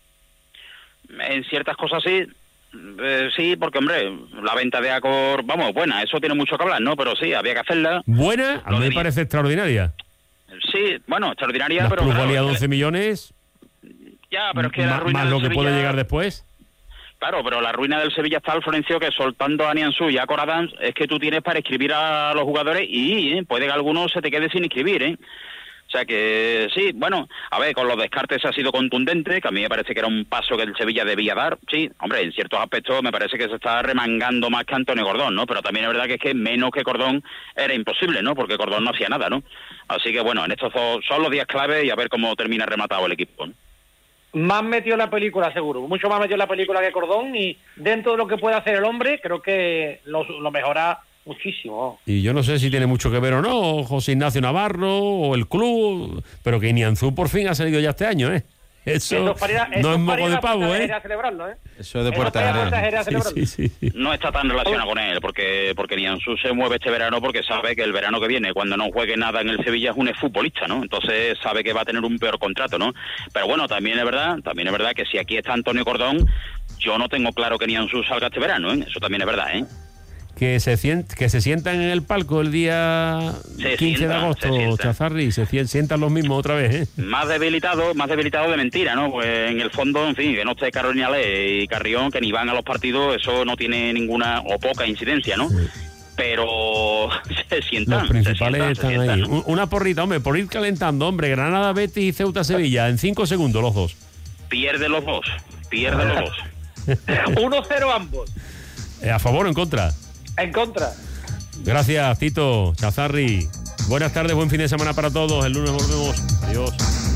En ciertas cosas sí. Sí, porque hombre, la venta de Acor, vamos, buena, eso tiene mucho que hablar, ¿no? Pero sí, había que hacerla. ¿Buena? A mí me parece extraordinaria. Sí, bueno, extraordinaria, la pero plusvalía claro, de 11 millones. Ya, pero es que la ruina más del lo que Sevilla, puede llegar después. Claro, pero la ruina del Sevilla está, Florencio, que soltando a Nianzú y a Acor Adams es que tú tienes para inscribir a los jugadores y puede que alguno se te quede sin inscribir, ¿eh? O sea que sí, bueno, a ver, con los descartes ha sido contundente, que a mí me parece que era un paso que el Sevilla debía dar. Sí, hombre, en ciertos aspectos me parece que se está remangando más que Antonio Cordón, ¿no? Pero también es verdad que es que menos que Cordón era imposible, ¿no? Porque Cordón no hacía nada, ¿no? Así que bueno, en estos son los días clave y a ver cómo termina rematado el equipo, ¿no? Más metió la película, seguro. Mucho más metió la película que Cordón, y dentro de lo que puede hacer el hombre, creo que lo mejora muchísimo. Y yo no sé si tiene mucho que ver o no José Ignacio Navarro o el club, pero que Nianzú por fin ha salido ya este año, ¿eh? Eso no es moco de pavo, ¿eh? Eso es de puerta sí. No está tan relacionado con él, porque Nianzú se mueve este verano porque sabe que el verano que viene, cuando no juegue nada en el Sevilla, es un exfutbolista, ¿no? Entonces sabe que va a tener un peor contrato, ¿no? Pero bueno, también es verdad que si aquí está Antonio Cordón, yo no tengo claro que Nianzú salga este verano, ¿eh? Eso también es verdad, ¿eh? Que se sientan en el palco el día 15 de agosto, Chazarri, se sientan los mismos otra vez, ¿eh? Más debilitado de mentira, ¿no? Pues en el fondo, en fin, que no esté Carolina Le y Carrión, que ni van a los partidos, eso no tiene ninguna o poca incidencia, ¿no? Sí. Pero se sientan. Los principales están ahí. Una porrita, hombre, por ir calentando, hombre, Granada, Betis y Ceuta, Sevilla, en 5 segundos los dos. Pierde los dos. 1-0 ambos. ¿A favor o en contra? En contra. Gracias, Tito, Chazarri. Buenas tardes, buen fin de semana para todos. El lunes volvemos. Adiós.